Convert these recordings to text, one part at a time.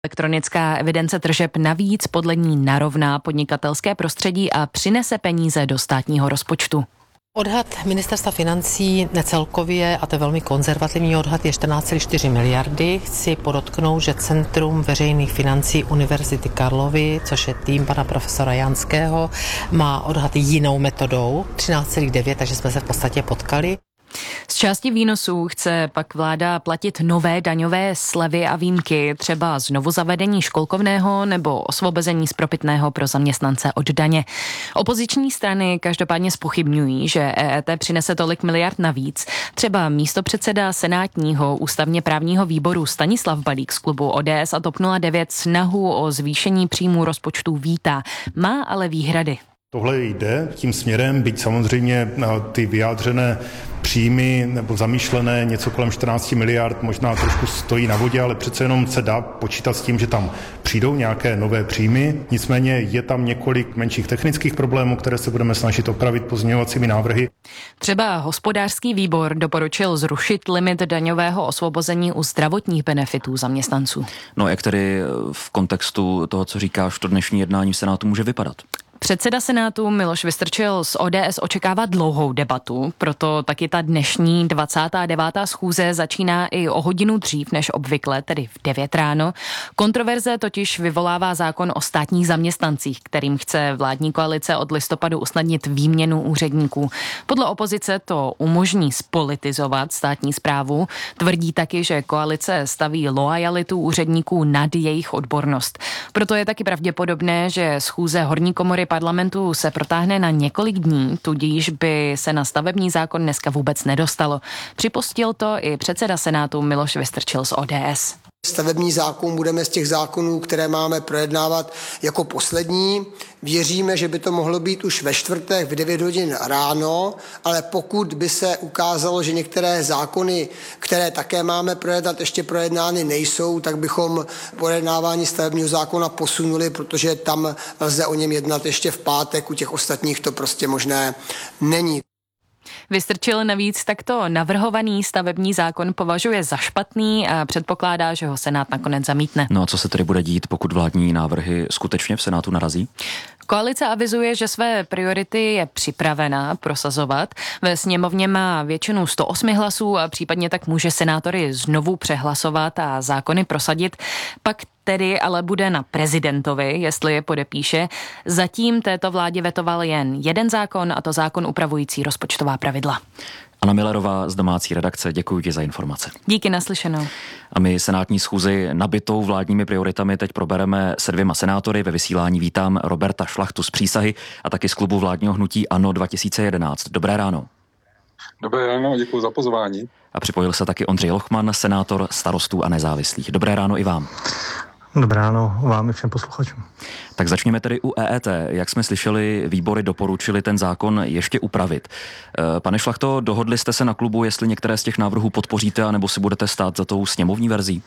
Elektronická evidence tržeb navíc podle ní narovná podnikatelské prostředí a přinese peníze do státního rozpočtu. Odhad ministerstva financí necelkově, a to je velmi konzervativní odhad, je 14,4 miliardy. Chci podotknout, že Centrum veřejných financí Univerzity Karlovy, což je tým pana profesora Janského, má odhad jinou metodou, 13,9, takže jsme se v podstatě potkali. Z části výnosů chce pak vláda platit nové daňové slevy a výjimky, třeba znovu zavedení školkovného nebo osvobození z propitného pro zaměstnance od daně. Opoziční strany každopádně zpochybňují, že EET přinese tolik miliard navíc. Třeba místopředseda senátního ústavně právního výboru Stanislav Balík z klubu ODS a TOP 09 snahu o zvýšení příjmů rozpočtu vítá. Má ale výhrady. Tohle jde tím směrem, byť samozřejmě ty vyjádřené příjmy nebo zamýšlené něco kolem 14 miliard možná trošku stojí na vodě, ale přece jenom se dá počítat s tím, že tam přijdou nějaké nové příjmy. Nicméně je tam několik menších technických problémů, které se budeme snažit opravit pozměňovacími návrhy. Třeba hospodářský výbor doporučil zrušit limit daňového osvobození u zdravotních benefitů zaměstnanců. No jak tedy v kontextu toho, co říkáš, to dnešní jednání v Senátu může vypadat? Předseda Senátu Miloš Vystrčil z ODS očekává dlouhou debatu, proto taky ta dnešní 29. schůze začíná i o hodinu dřív než obvykle, tedy v 9 ráno. Kontroverze totiž vyvolává zákon o státních zaměstnancích, kterým chce vládní koalice od listopadu usnadnit výměnu úředníků. Podle opozice to umožní spolitizovat státní správu. Tvrdí taky, že koalice staví loajalitu úředníků nad jejich odbornost. Proto je taky pravděpodobné, že schůze horní komory parlamentu se protáhne na několik dní, tudíž by se na stavební zákon dneska vůbec nedostalo. Připustil to i předseda Senátu Miloš Vystrčil z ODS. Stavební zákon budeme z těch zákonů, které máme projednávat jako poslední. Věříme, že by to mohlo být už ve čtvrtek v 9 hodin ráno, ale pokud by se ukázalo, že některé zákony, které také máme projednat, ještě projednány nejsou, tak bychom projednávání stavebního zákona posunuli, protože tam lze o něm jednat ještě v pátek, u těch ostatních to prostě možné není. Vystrčil navíc takto navrhovaný stavební zákon považuje za špatný a předpokládá, že ho Senát nakonec zamítne. No a co se tedy bude dít, pokud vládní návrhy skutečně v Senátu narazí? Koalice avizuje, že své priority je připravena prosazovat. Ve sněmovně má většinu 108 hlasů a případně tak může senátory znovu přehlasovat a zákony prosadit. Pak tedy ale bude na prezidentovi, jestli je podepíše. Zatím této vládě vetoval jen jeden zákon, a to zákon upravující rozpočtová pravidla. Anna Millerová z domácí redakce, děkuji ti za informace. Díky, naslyšenou. A my senátní schůzi nabitou vládními prioritami teď probereme se 2 senátory. Ve vysílání vítám Roberta Šlachtu z Přísahy a taky z klubu vládního hnutí ANO 2011. Dobré ráno. Dobré ráno, děkuji za pozvání. A připojil se taky Ondřej Lochman, senátor Starostů a nezávislých. Dobré ráno i vám. Dobré ráno vám i všem posluchačům. Tak začněme tedy u EET. Jak jsme slyšeli, výbory doporučili ten zákon ještě upravit. Pane Šlachto, dohodli jste se na klubu, jestli některé z těch návrhů podpoříte, anebo si budete stát za tou sněmovní verzí?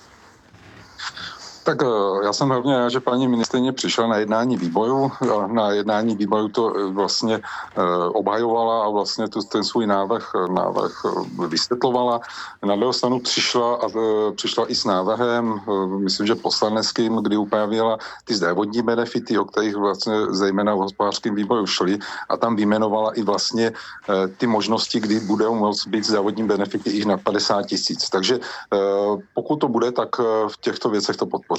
Tak já jsem hlavně rád, že paní ministryně přišla na jednání výboru. Na jednání výboru to vlastně obhajovala a vlastně ten svůj návrh vysvětlovala. Na druhou stranu přišla i s návrhem, myslím, že poslaneckým, kdy upravila ty zdravotní benefity, o kterých vlastně zejména v hospodářském výboru šly, a tam vyjmenovala i vlastně ty možnosti, kdy budou moct být zdravotní benefity i na 50 000. Takže pokud to bude, tak v těchto věcech to podpoříme.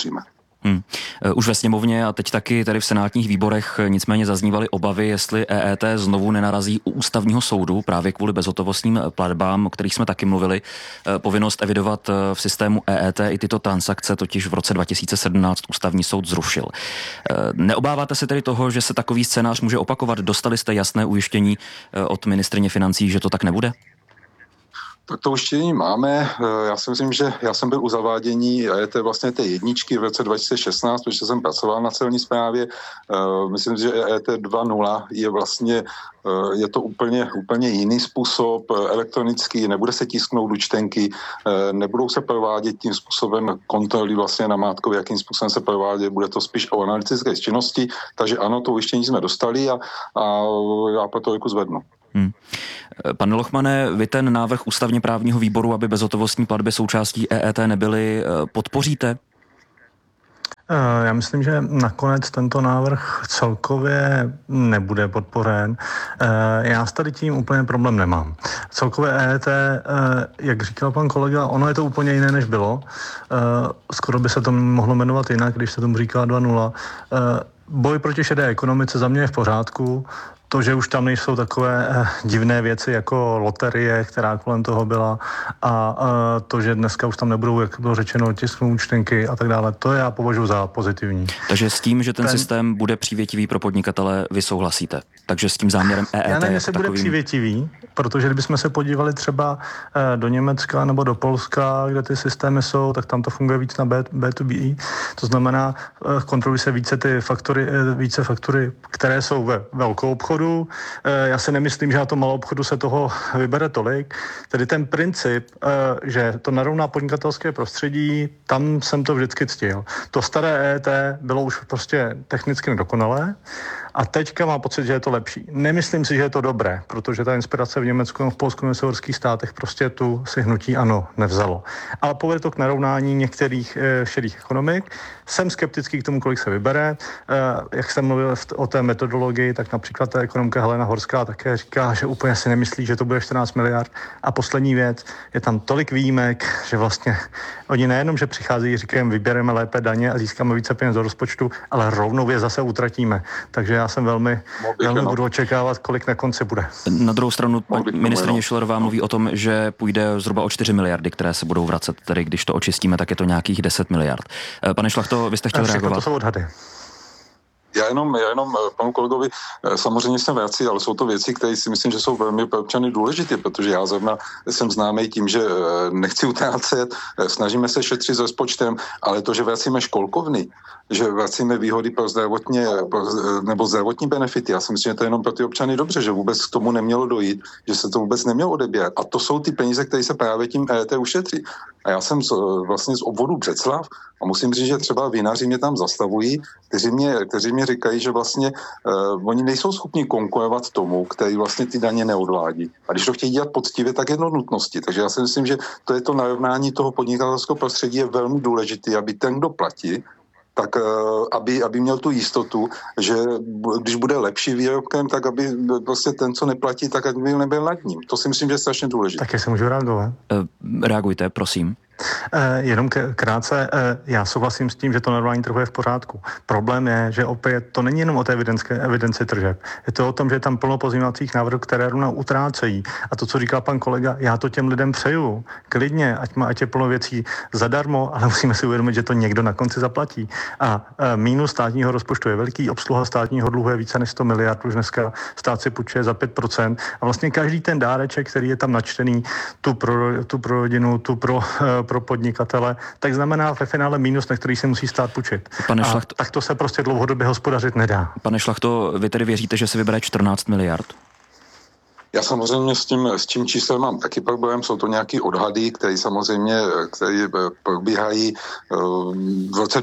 Už ve sněmovně a teď taky tady v senátních výborech nicméně zaznívaly obavy, jestli EET znovu nenarazí u ústavního soudu právě kvůli bezhotovostním platbám, o kterých jsme taky mluvili. Povinnost evidovat v systému EET i tyto transakce totiž v roce 2017 ústavní soud zrušil. Neobáváte se tedy toho, že se takový scénář může opakovat? Dostali jste jasné ujištění od ministryně financí, že to tak nebude? Tak to ujištění máme. Já si myslím, že já jsem byl u zavádění vlastně té jedničky v roce 2016, protože jsem pracoval na celní správě. Myslím, že EET 2.0 je vlastně je to úplně jiný způsob, elektronický, nebude se tisknout účtenky, nebudou se provádět tím způsobem kontroly vlastně namátkově, jakým způsobem se provádět, bude to spíš o analytické činnosti, takže ano, to ujištění jsme dostali a já pro to ruku zvednu. Pane Lochmane, vy ten návrh ústavně právního výboru, aby bezhotovostní platby součástí EET nebyly, podpoříte? Já myslím, že nakonec tento návrh celkově nebude podporen. Já s tady tím úplně problém nemám. Celkově EET, jak říkal pan kolega, ono je to úplně jiné, než bylo. Skoro by se to mohlo jmenovat jinak, když se tomu říká 2.0. Boj proti šedé ekonomice za mě je v pořádku. To, že už tam nejsou takové divné věci jako loterie, která kolem toho byla, a to, že dneska už tam nebudou, jak bylo řečeno, tisknou účtenky a tak dále, to já považuji za pozitivní. Takže s tím, že ten systém bude přívětivý pro podnikatele, vy souhlasíte? Takže s tím záměrem EET já nevím, jestli bude přívětivý, protože kdybychom se podívali třeba do Německa nebo do Polska, kde ty systémy jsou, tak tam to funguje víc na B2B. To znamená, kontrolují se více faktury, které jsou ve velkou obchodu. Já si nemyslím, že na tom malou obchodu se toho vybere tolik. Tedy ten princip, že to narovná podnikatelské prostředí, tam jsem to vždycky ctil. To staré EET bylo už prostě technicky nedokonalé a teďka mám pocit, že je to lepší. Nemyslím si, že je to dobré, protože ta inspirace v Německu a v Polsku a v severských státech prostě tu si hnutí ANO nevzalo. Ale povede to k narovnání některých šedých ekonomik. Jsem skeptický k tomu, kolik se vybere. Jak jsem mluvil o té metodologii, tak například ta ekonomka Helena Horská také říká, že úplně si nemyslí, že to bude 14 miliard. A poslední věc, je tam tolik výjimek, že vlastně oni nejenom, že přicházejí, říkají, vybereme lépe daně a získáme více peněz do rozpočtu, ale rovnou je zase utratíme. Takže já jsem velmi budu očekávat, kolik na konci bude. Na druhou stranu ministryně Schillerová mluví o tom, že půjde zhruba o 4 miliardy, které se budou vracet. Tedy když to očistíme, tak je to nějakých 10 miliard. Pane Šlachto, vy jste chtěl reagovat? To jsou odhady. Já jenom panu kolegovi samozřejmě jsem vrací, ale jsou to věci, které si myslím, že jsou velmi pro občany důležité, protože já zrovna jsem známý tím, že nechci utrácet, snažíme se šetřit s rozpočtem, ale to, že vracíme školkovny, že vracíme výhody pro nebo zdravotní benefity, já si myslím, že to je jenom pro ty občany dobře, že vůbec k tomu nemělo dojít, že se to vůbec nemělo odebírat. A to jsou ty peníze, které se právě tím EET ušetří. A já jsem vlastně z obvodu Břeclav a musím říct, že třeba vinaři mě tam zastavují, kteří mě říkají, že vlastně oni nejsou schopni konkurovat tomu, který vlastně ty daně neodvádí. A když to chtějí dělat poctivě, tak je nutnosti. Takže já si myslím, že to je to narovnání toho podnikatelského prostředí je velmi důležité, aby ten, kdo platí, tak aby měl tu jistotu, že když bude lepší výrobkem, tak aby prostě ten, co neplatí, tak aby nebyl nad ním. To si myslím, že je strašně důležité. Tak jestli můžu reagovat? Reagujte, prosím. Jenom krátce, já souhlasím s tím, že to narovnání trhu je v pořádku. Problém je, že opět to není jenom o té evidenci tržeb. Je to o tom, že je tam plno pozměňovacích návrhů, které rovnou utrácejí. A to, co říkal pan kolega, já to těm lidem přeju. Klidně, ať je plno věcí zadarmo, ale musíme si uvědomit, že to někdo na konci zaplatí. A mínus státního rozpočtu je veliký, obsluha státního dluhu je více než 100 miliard, už dneska stát si půjčuje za 5%. A vlastně každý ten dáreček, který je tam načtený, tu pro rodinu, tu pro podnikatele, tak znamená ve finále mínus, na který se musí stát půjčit. Tak to se prostě dlouhodobě hospodařit nedá. Pane Šlachto, vy tedy věříte, že se vybere 14 miliard? Já samozřejmě s tím číslem mám taky problém, jsou to nějaké odhady, které samozřejmě probíhají v roce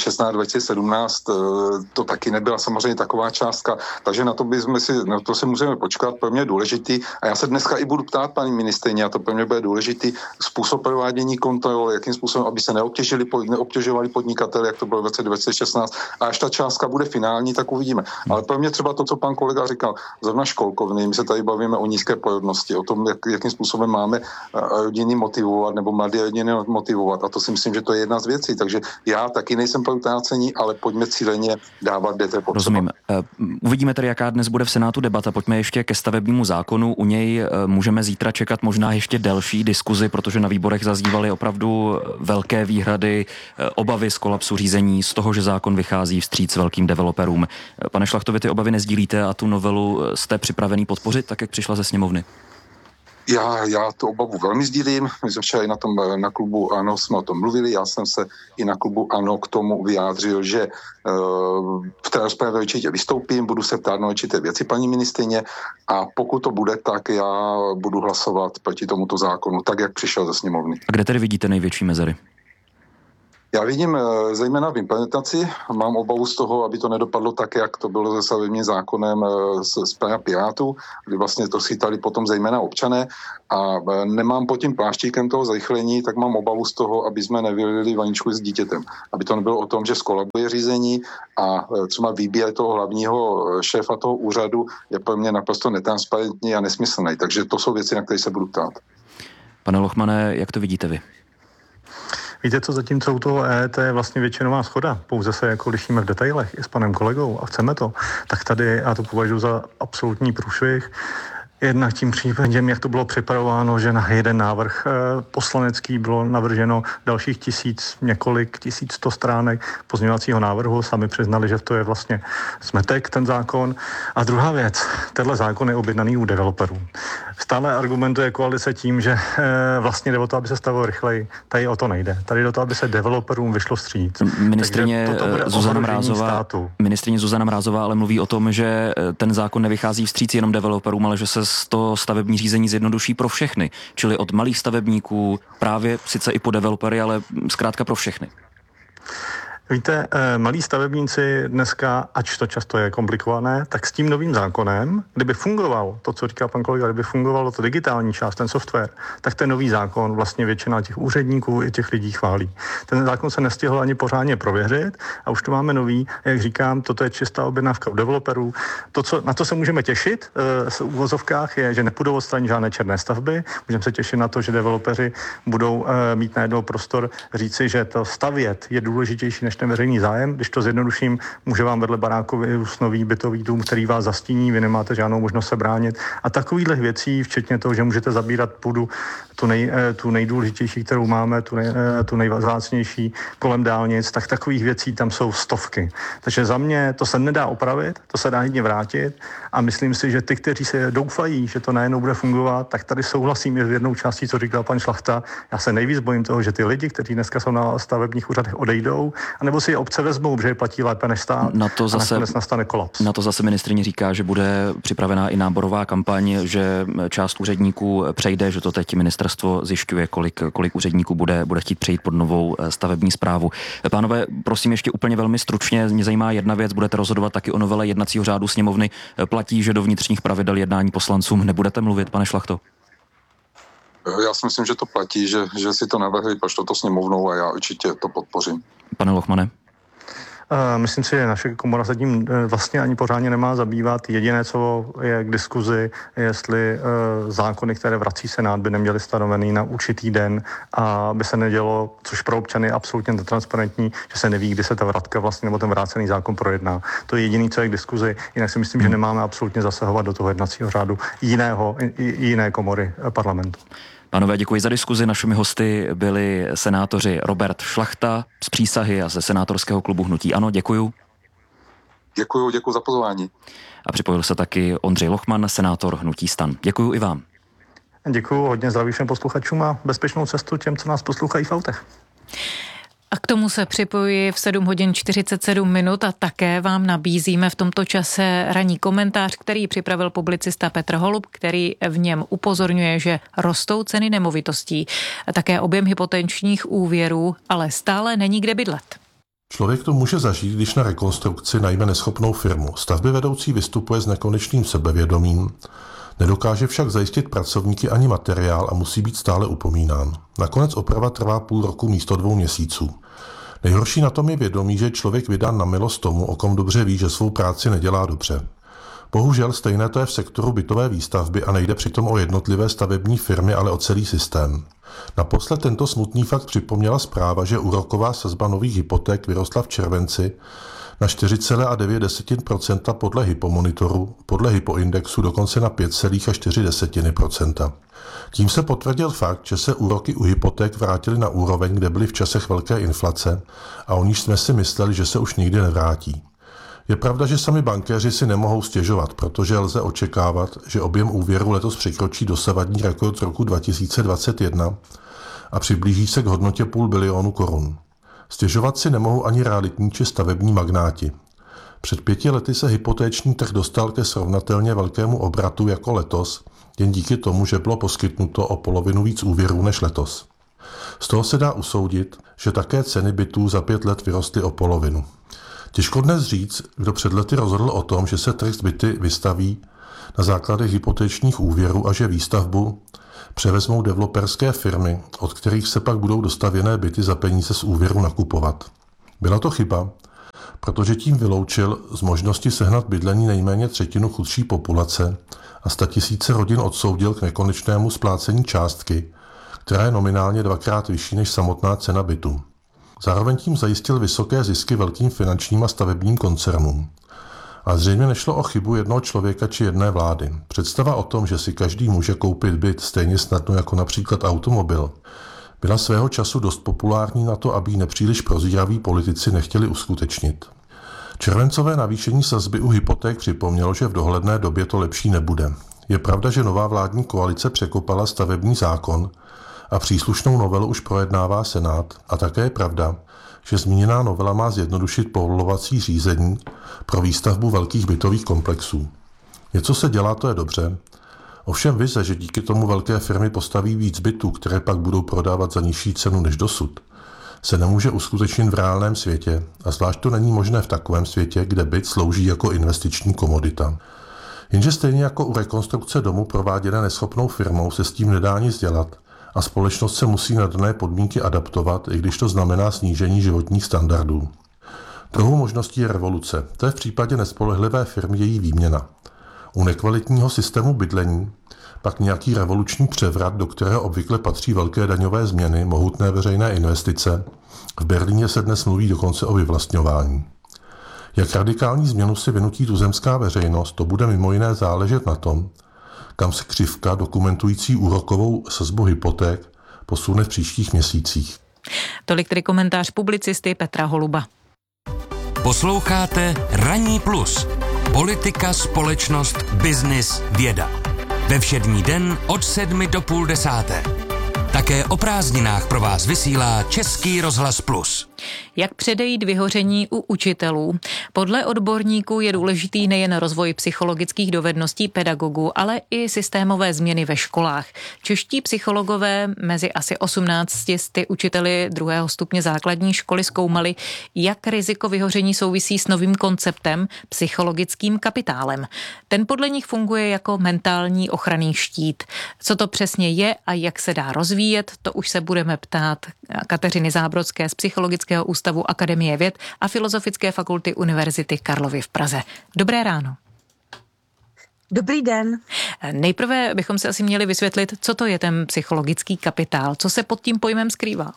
2016-2017, to taky nebyla samozřejmě taková částka, takže na to se můžeme počkat, pro mě je důležitý a já se dneska i budu ptát paní ministryně, a to pro mě bude důležitý způsob provádění kontrol, jakým způsobem, aby se neobtěžovali podnikatele, jak to bylo v roce 2016 a až ta částka bude finální, tak uvidíme. Ale pro mě třeba to, co pan kolega říkal, zrovna školkovny, my se tady bavíme o nízké porodnosti, o tom, jakým způsobem máme rodiny motivovat nebo mladé rodiny motivovat. A to si myslím, že to je jedna z věcí. Takže já taky nejsem pro utrácení, ale pojďme cíleně dávat, kde to je potřeba. Rozumím. Uvidíme tedy, jaká dnes bude v Senátu debata. Pojďme ještě ke stavebnímu zákonu. U něj můžeme zítra čekat možná ještě delší diskuzi, protože na výborech zaznívaly opravdu velké výhrady, obavy z kolapsu řízení, z toho, že zákon vychází vstříc velkým developerům. Pane Šlachto, vy ty obavy nezdílíte a tu novelu jste připravený podpořit, tak jak přišla ze sněmovny? Já tu obavu velmi sdílím. My jsme včera na klubu ANO jsme o tom mluvili. Já jsem se i na klubu ANO k tomu vyjádřil, že v té rozpravě určitě vystoupím, budu se ptát na určité věci paní ministryně a pokud to bude, tak já budu hlasovat proti tomuto zákonu, tak jak přišel ze sněmovny. A kde tedy vidíte největší mezery? Já vidím zejména v implementaci, mám obavu z toho, aby to nedopadlo tak, jak to bylo se stavebním zákonem z péra Pirátů, kdy vlastně to schytali potom zejména občané a nemám pod tím pláštíkem toho zrychlení, tak mám obavu z toho, aby jsme nevylili vaničku s dítětem. Aby to nebylo o tom, že zkolabuje řízení a třeba výběr toho hlavního šéfa toho úřadu je pro mě naprosto netransparentní a nesmyslný. Takže to jsou věci, na které se budu ptát. Pane Lochmane, jak to vidíte vy? Víte co, zatímco u toho EET je vlastně většinová shoda, pouze se jako lišíme v detailech i s panem kolegou a chceme to, tak tady já to považuji za absolutní průšvih. Jednak tím případem, jak to bylo připravováno, že na jeden návrh poslanecký bylo navrženo dalších 1100 stránek pozměňovacího návrhu. Sami přiznali, že to je vlastně smetek, ten zákon. A druhá věc, tenhle zákon je objednaný u developerů. Stále argumentuje koalice tím, že vlastně jde o to, aby se stavilo rychleji. Tady o to nejde. Tady o to, aby se developerům vyšlo vstříc. Ministryně Zuzana Mrázová ale mluví o tom, že ten zákon nevychází vstříc jenom developerům, ale že se to stavební řízení zjednoduší pro všechny. Čili od malých stavebníků, právě sice i po developery, ale zkrátka pro všechny. Víte, malí stavebníci dneska, ač to často je komplikované, tak s tím novým zákonem, kdyby fungoval to, co říká pan kolega, kdyby fungovalo to digitální část, ten software, tak ten nový zákon vlastně většina těch úředníků i těch lidí chválí. Ten zákon se nestihl ani pořádně prověřit a už tu máme nový, jak říkám, toto je čistá objednávka u developerů. Na to se můžeme těšit v uvozovkách je, že nepůjdou odstranit žádné černé stavby. Můžeme se těšit na to, že developeři budou mít najednou prostor říci, že to stavět je důležitější než ten veřejný zájem. Když to zjednoduším, může vám vedle baráku vyrůst nový bytový dům, který vás zastíní, vy nemáte žádnou možnost se bránit. A takovýchhle věcí, včetně toho, že můžete zabírat půdu, tu nejdůležitější, kterou máme, tu nejvzácnější kolem dálnic, tak takových věcí tam jsou stovky. Takže za mě to se nedá opravit, to se dá jedině vrátit a myslím si, že ty, kteří se doufají, že to najednou bude fungovat, tak tady souhlasím s jednou částí, co říkal pan Šlachta. Já se nejvíc bojím toho, že ty lidi, kteří dneska jsou na stavebních úřadech, odejdou, anebo si je obce vezmou, protože je platí lépe než stát a nakonec nastane kolaps. Na to zase ministryně říká, že bude připravená i náborová kampaň, že část úředníků přejde, že to teď ministerstvo zjišťuje, kolik úředníků bude chtít přejít pod novou stavební správu. Pánové, prosím ještě úplně velmi stručně, mě zajímá jedna věc, budete rozhodovat taky o novele jednacího řádu sněmovny. Platí, že do vnitřních pravidel jednání poslancům nebudete mluvit, pane Šlachto? Já si myslím, že to platí, že si to navrhli proč toto sněmovnou a já určitě to podpořím. Pane Lochmane? Myslím si, že naše komora se tím vlastně ani pořádně nemá zabývat. Jediné, co je k diskuzi, jestli zákony, které vrací Senát, by neměly stanovený na určitý den a by se nedělo, což pro občany je absolutně netransparentní, že se neví, kdy se ta vratka vlastně nebo ten vrácený zákon projedná. To je jediné, co je k diskuzi. Jinak si myslím, že nemáme absolutně zasahovat do toho jednacího řádu jiné komory parlamentu. Pánové, děkuji za diskuzi. Našimi hosty byli senátoři Robert Šlachta z přísahy a ze senátorského klubu Hnutí ANO. Děkuju. Děkuju za pozvání. A připojil se taky Ondřej Lochman, senátor Hnutí STAN. Děkuju i vám. Děkuju, hodně zdraví všem posluchačům a bezpečnou cestu těm, co nás poslouchají v autech. A k tomu se připojuji v 7 hodin 47 minut a také vám nabízíme v tomto čase ranní komentář, který připravil publicista Petr Holub, který v něm upozorňuje, že rostou ceny nemovitostí a také objem hypotečních úvěrů, ale stále není kde bydlet. Člověk to může zažít, když na rekonstrukci najme neschopnou firmu. Stavbyvedoucí vystupuje s nekonečným sebevědomím, nedokáže však zajistit pracovníky ani materiál a musí být stále upomínán. Nakonec oprava trvá půl roku místo 2 měsíců. Nejhorší na tom je vědomí, že člověk vydán na milost tomu, o kom dobře ví, že svou práci nedělá dobře. Bohužel stejné to je v sektoru bytové výstavby a nejde přitom o jednotlivé stavební firmy, ale o celý systém. Naposled tento smutný fakt připomněla zpráva, že úroková sazba nových hypoték vyrostla v červenci na 4,9% podle Hypomonitoru, podle Hypoindexu dokonce na 5,4%. Tím se potvrdil fakt, že se úroky u hypoték vrátily na úroveň, kde byly v časech velké inflace a o níž jsme si mysleli, že se už nikdy nevrátí. Je pravda, že sami bankéři si nemohou stěžovat, protože lze očekávat, že objem úvěru letos překročí dosavadní rekord roku 2021 a přiblíží se k hodnotě 500 bilionu korun. Stěžovat si nemohou ani realitní či stavební magnáti. Před 5 lety se hypotéční trh dostal ke srovnatelně velkému obratu jako letos, jen díky tomu, že bylo poskytnuto o polovinu víc úvěrů než letos. Z toho se dá usoudit, že také ceny bytů za 5 let vyrostly o polovinu. Těžko dnes říct, kdo před lety rozhodl o tom, že se trh s byty vystaví na základech hypotečních úvěrů a že výstavbu převezmou developerské firmy, od kterých se pak budou dostavěné byty za peníze z úvěru nakupovat. Byla to chyba, protože tím vyloučil z možnosti sehnat bydlení nejméně třetinu chudší populace a 100 000 rodin odsoudil k nekonečnému splácení částky, která je nominálně 2krát vyšší než samotná cena bytu. Zároveň tím zajistil vysoké zisky velkým finančním a stavebním koncernům. A zřejmě nešlo o chybu jednoho člověka či jedné vlády. Představa o tom, že si každý může koupit byt stejně snadno jako například automobil, byla svého času dost populární na to, aby ji nepříliš prozíraví politici nechtěli uskutečnit. Červencové navýšení sazby u hypoték připomnělo, že v dohledné době to lepší nebude. Je pravda, že nová vládní koalice překopala stavební zákon a příslušnou novelu už projednává Senát, a také je pravda, že zmíněná novela má zjednodušit povolovací řízení pro výstavbu velkých bytových komplexů. Něco se dělá, to je dobře. Ovšem vize, že díky tomu velké firmy postaví víc bytů, které pak budou prodávat za nižší cenu než dosud, se nemůže uskutečnit v reálném světě, a zvlášť to není možné v takovém světě, kde byt slouží jako investiční komodita. Jenže stejně jako u rekonstrukce domu prováděné neschopnou firmou se s tím nedá nic dělat a společnost se musí na dané podmínky adaptovat, i když to znamená snížení životních standardů. Druhou možností je revoluce. To je v případě nespolehlivé firmy její výměna. U nekvalitního systému bydlení pak nějaký revoluční převrat, do kterého obvykle patří velké daňové změny, mohutné veřejné investice. V Berlíně se dnes mluví dokonce o vyvlastňování. Jak radikální změnu si vynutí tuzemská veřejnost, to bude mimo jiné záležet na tom, kam se křivka dokumentující úrokovou sazbu hypoték posune v příštích měsících. Tolik tedy komentář publicisty Petra Holuba. Posloucháte Ranní plus. Politika, společnost, biznis, věda. Ve všední den od 7 do 9:30. Také o prázdninách pro vás vysílá Český rozhlas Plus. Jak předejít vyhoření u učitelů? Podle odborníků je důležitý nejen rozvoj psychologických dovedností pedagogů, ale i systémové změny ve školách. Čeští psychologové mezi asi 1800 učiteli 2. stupně základní školy zkoumali, jak riziko vyhoření souvisí s novým konceptem psychologickým kapitálem. Ten podle nich funguje jako mentální ochranný štít. Co to přesně je a jak se dá rozvíjet, to už se budeme ptát Kateřiny Zábrodské z Psychologického ústavu Akademie věd a Filozofické fakulty Univerzity Karlovy v Praze. Dobré ráno. Dobrý den. Nejprve bychom si asi měli vysvětlit, co to je ten psychologický kapitál, co se pod tím pojmem skrývá.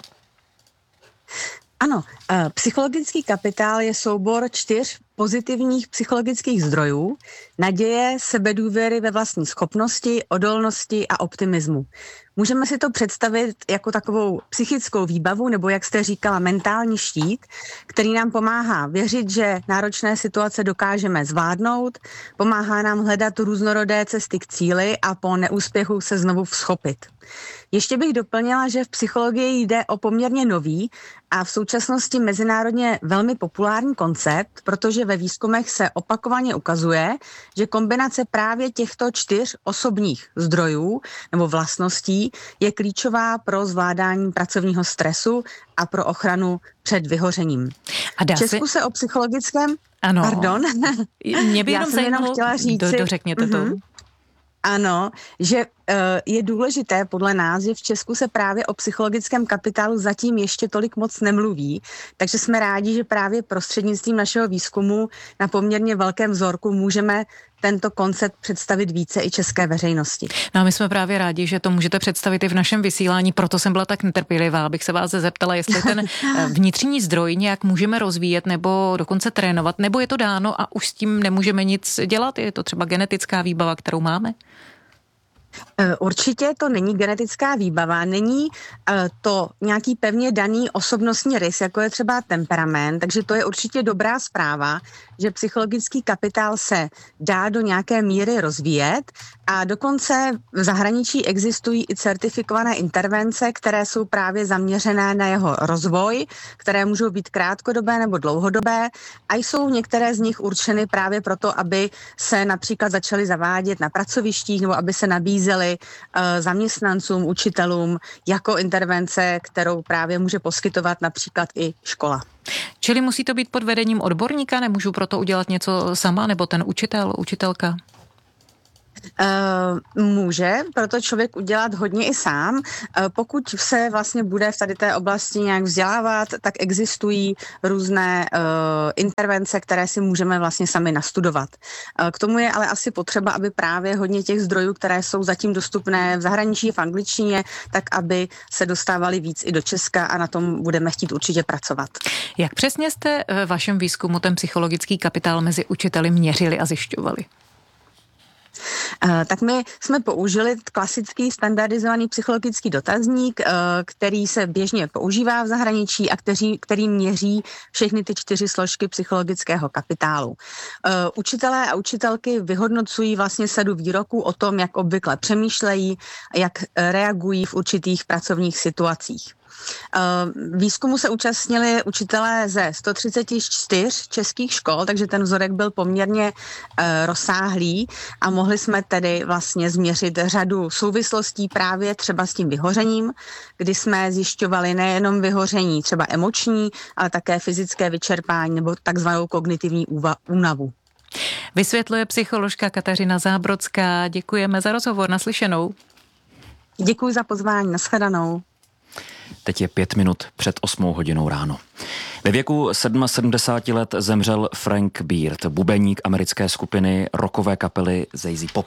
Ano, psychologický kapitál je soubor 4 pozitivních psychologických zdrojů: naděje, sebedůvěry ve vlastní schopnosti, odolnosti a optimismu. Můžeme si to představit jako takovou psychickou výbavu, nebo jak jste říkala, mentální štít, který nám pomáhá věřit, že náročné situace dokážeme zvládnout, pomáhá nám hledat různorodé cesty k cíli a po neúspěchu se znovu vzchopit. Ještě bych doplnila, že v psychologii jde o poměrně nový a v současnosti mezinárodně velmi populární koncept, protože ve výzkumech se opakovaně ukazuje, že kombinace právě těchto 4 osobních zdrojů nebo vlastností je klíčová pro zvládání pracovního stresu a pro ochranu před vyhořením. A v Česku se o psychologickém... Ano. Pardon. Mě by Já jsem jenom chtěla říci... Dořekněte to. Ano, že je důležité podle nás, že v Česku se právě o psychologickém kapitálu zatím ještě tolik moc nemluví, takže jsme rádi, že právě prostřednictvím našeho výzkumu na poměrně velkém vzorku můžeme tento koncept představit více i české veřejnosti. No a my jsme právě rádi, že to můžete představit i v našem vysílání, proto jsem byla tak netrpělivá, abych se vás zeptala, jestli ten vnitřní zdroj nějak můžeme rozvíjet nebo dokonce trénovat, nebo je to dáno a už s tím nemůžeme nic dělat, je to třeba genetická výbava, kterou máme? Určitě to není genetická výbava, není to nějaký pevně daný osobnostní rys, jako je třeba temperament, takže to je určitě dobrá zpráva, že psychologický kapitál se dá do nějaké míry rozvíjet a dokonce v zahraničí existují i certifikované intervence, které jsou právě zaměřené na jeho rozvoj, které můžou být krátkodobé nebo dlouhodobé a jsou některé z nich určeny právě proto, aby se například začaly zavádět na pracovištích nebo aby se nabízely nabízeli zaměstnancům, učitelům jako intervence, kterou právě může poskytovat například i škola. Čili musí to být pod vedením odborníka, nemůžu proto udělat něco sama, nebo ten učitel, učitelka? Může proto člověk udělat hodně i sám. Pokud se vlastně bude v tady té oblasti nějak vzdělávat, tak existují různé intervence, které si můžeme vlastně sami nastudovat. K tomu je ale asi potřeba, aby právě hodně těch zdrojů, které jsou zatím dostupné v zahraničí, v angličtině, tak aby se dostávaly víc i do Česka a na tom budeme chtít určitě pracovat. Jak přesně jste ve vašem výzkumu ten psychologický kapitál mezi učiteli měřili a zjišťovali? Tak my jsme použili klasický standardizovaný psychologický dotazník, který se běžně používá v zahraničí a který měří všechny ty 4 složky psychologického kapitálu. Učitelé a učitelky vyhodnocují vlastně sadu výroků o tom, jak obvykle přemýšlejí, jak reagují v určitých pracovních situacích. Výzkumu se účastnili učitelé ze 134 českých škol, takže ten vzorek byl poměrně rozsáhlý a mohli jsme tedy vlastně změřit řadu souvislostí právě třeba s tím vyhořením, kdy jsme zjišťovali nejenom vyhoření třeba emoční, ale také fyzické vyčerpání nebo takzvanou kognitivní únavu. Vysvětluje psycholožka Kateřina Zábrodská. Děkujeme za rozhovor, naslyšenou. Děkuji za pozvání, nashledanou. Teď je 5 minut před 8 hodinou ráno. Ve věku 77 let zemřel Frank Beard, bubeník americké skupiny rockové kapely ZZ Top.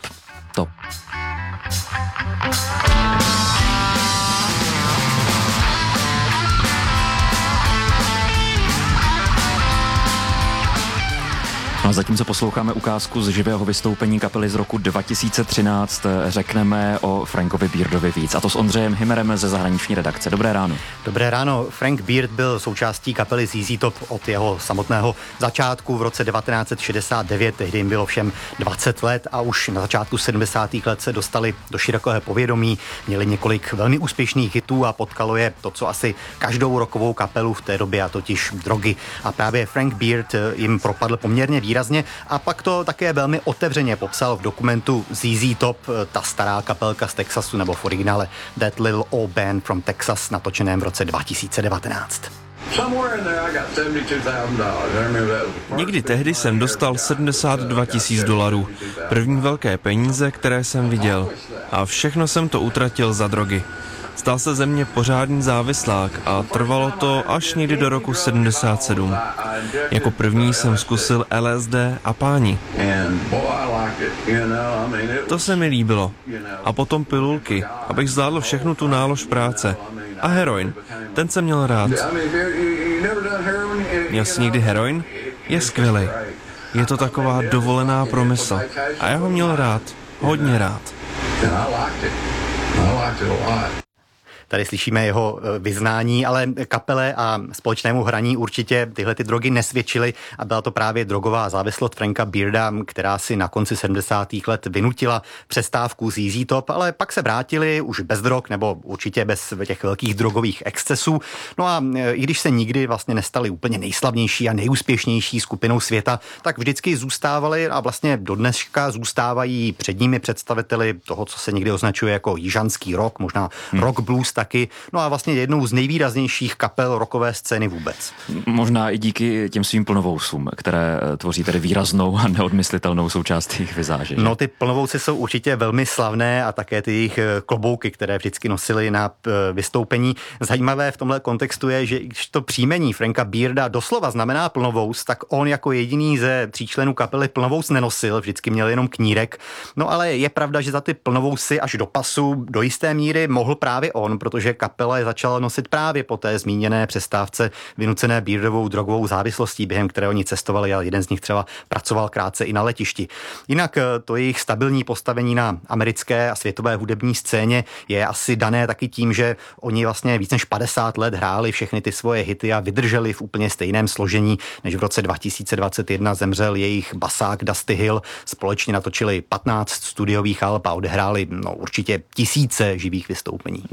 No a zatímco posloucháme ukázku z živého vystoupení kapely z roku 2013, řekneme o Frankovi Beardovi víc. A to s Ondřejem Hymerem ze zahraniční redakce. Dobré ráno. Dobré ráno. Frank Beard byl součástí kapely ZZ Top od jeho samotného začátku v roce 1969. Tehdy jim bylo všem 20 let a už na začátku 70. let se dostali do širokého povědomí. Měli několik velmi úspěšných hitů a potkalo je to, co asi každou rockovou kapelu v té době, a totiž drogy. A právě Frank Beard jim propadl poměrně výrazně a pak to také velmi otevřeně popsal v dokumentu ZZ Top, ta stará kapelka z Texasu, nebo v originále That Little Old Band from Texas, natočeném v roce 2019. Někdy tehdy jsem dostal $72 000. První velké peníze, které jsem viděl. A všechno jsem to utratil za drogy. Stal se ze mě pořádný závislák a trvalo to až někdy do roku 77. Jako první jsem zkusil LSD a páni. To se mi líbilo. A potom pilulky, abych zvládl všechnu tu nálož práce. A heroin, ten jsem měl rád. Měl jsi někdy heroin? Je skvělý. Je to taková dovolená promysl. A já ho měl rád. Hodně rád. Tady slyšíme jeho vyznání, ale kapele a společnému hraní určitě tyhle ty drogy nesvědčily a byla to právě drogová závislost Franka Bearda, která si na konci 70. let vynutila přestávku ZZ Top, ale pak se vrátili už bez drog nebo určitě bez těch velkých drogových excesů. No a i když se nikdy vlastně nestali úplně nejslavnější a nejúspěšnější skupinou světa, tak vždycky zůstávali a vlastně do dneška zůstávají předními představiteli toho, co se někdy označuje jako jižanský rock, možná rock blues taky, no a vlastně jednou z nejvýraznějších kapel rockové scény vůbec. Možná i díky těm svým plnovousům, které tvoří tedy výraznou a neodmyslitelnou součást jejich vizáže. No ty plnovousy jsou určitě velmi slavné a také ty jejich klobouky, které vždycky nosili na vystoupení. Zajímavé v tomhle kontextu je, že když to příjmení Franka Bearda doslova znamená plnovous, tak on jako jediný ze 3 členů kapely plnovous nenosil, vždycky měl jenom knírek. No ale je pravda, že za ty plnovousy až do pasu do jisté míry mohl právě on, protože kapela je začala nosit právě po té zmíněné přestávce vynucené Beardovou drogovou závislostí, během které oni cestovali a jeden z nich třeba pracoval krátce i na letišti. Jinak to jejich stabilní postavení na americké a světové hudební scéně je asi dané taky tím, že oni vlastně víc než 50 let hráli všechny ty svoje hity a vydrželi v úplně stejném složení, než v roce 2021 zemřel jejich basák Dusty Hill. Společně natočili 15 studiových alb a odehráli určitě tisíce živých vystoupení. No a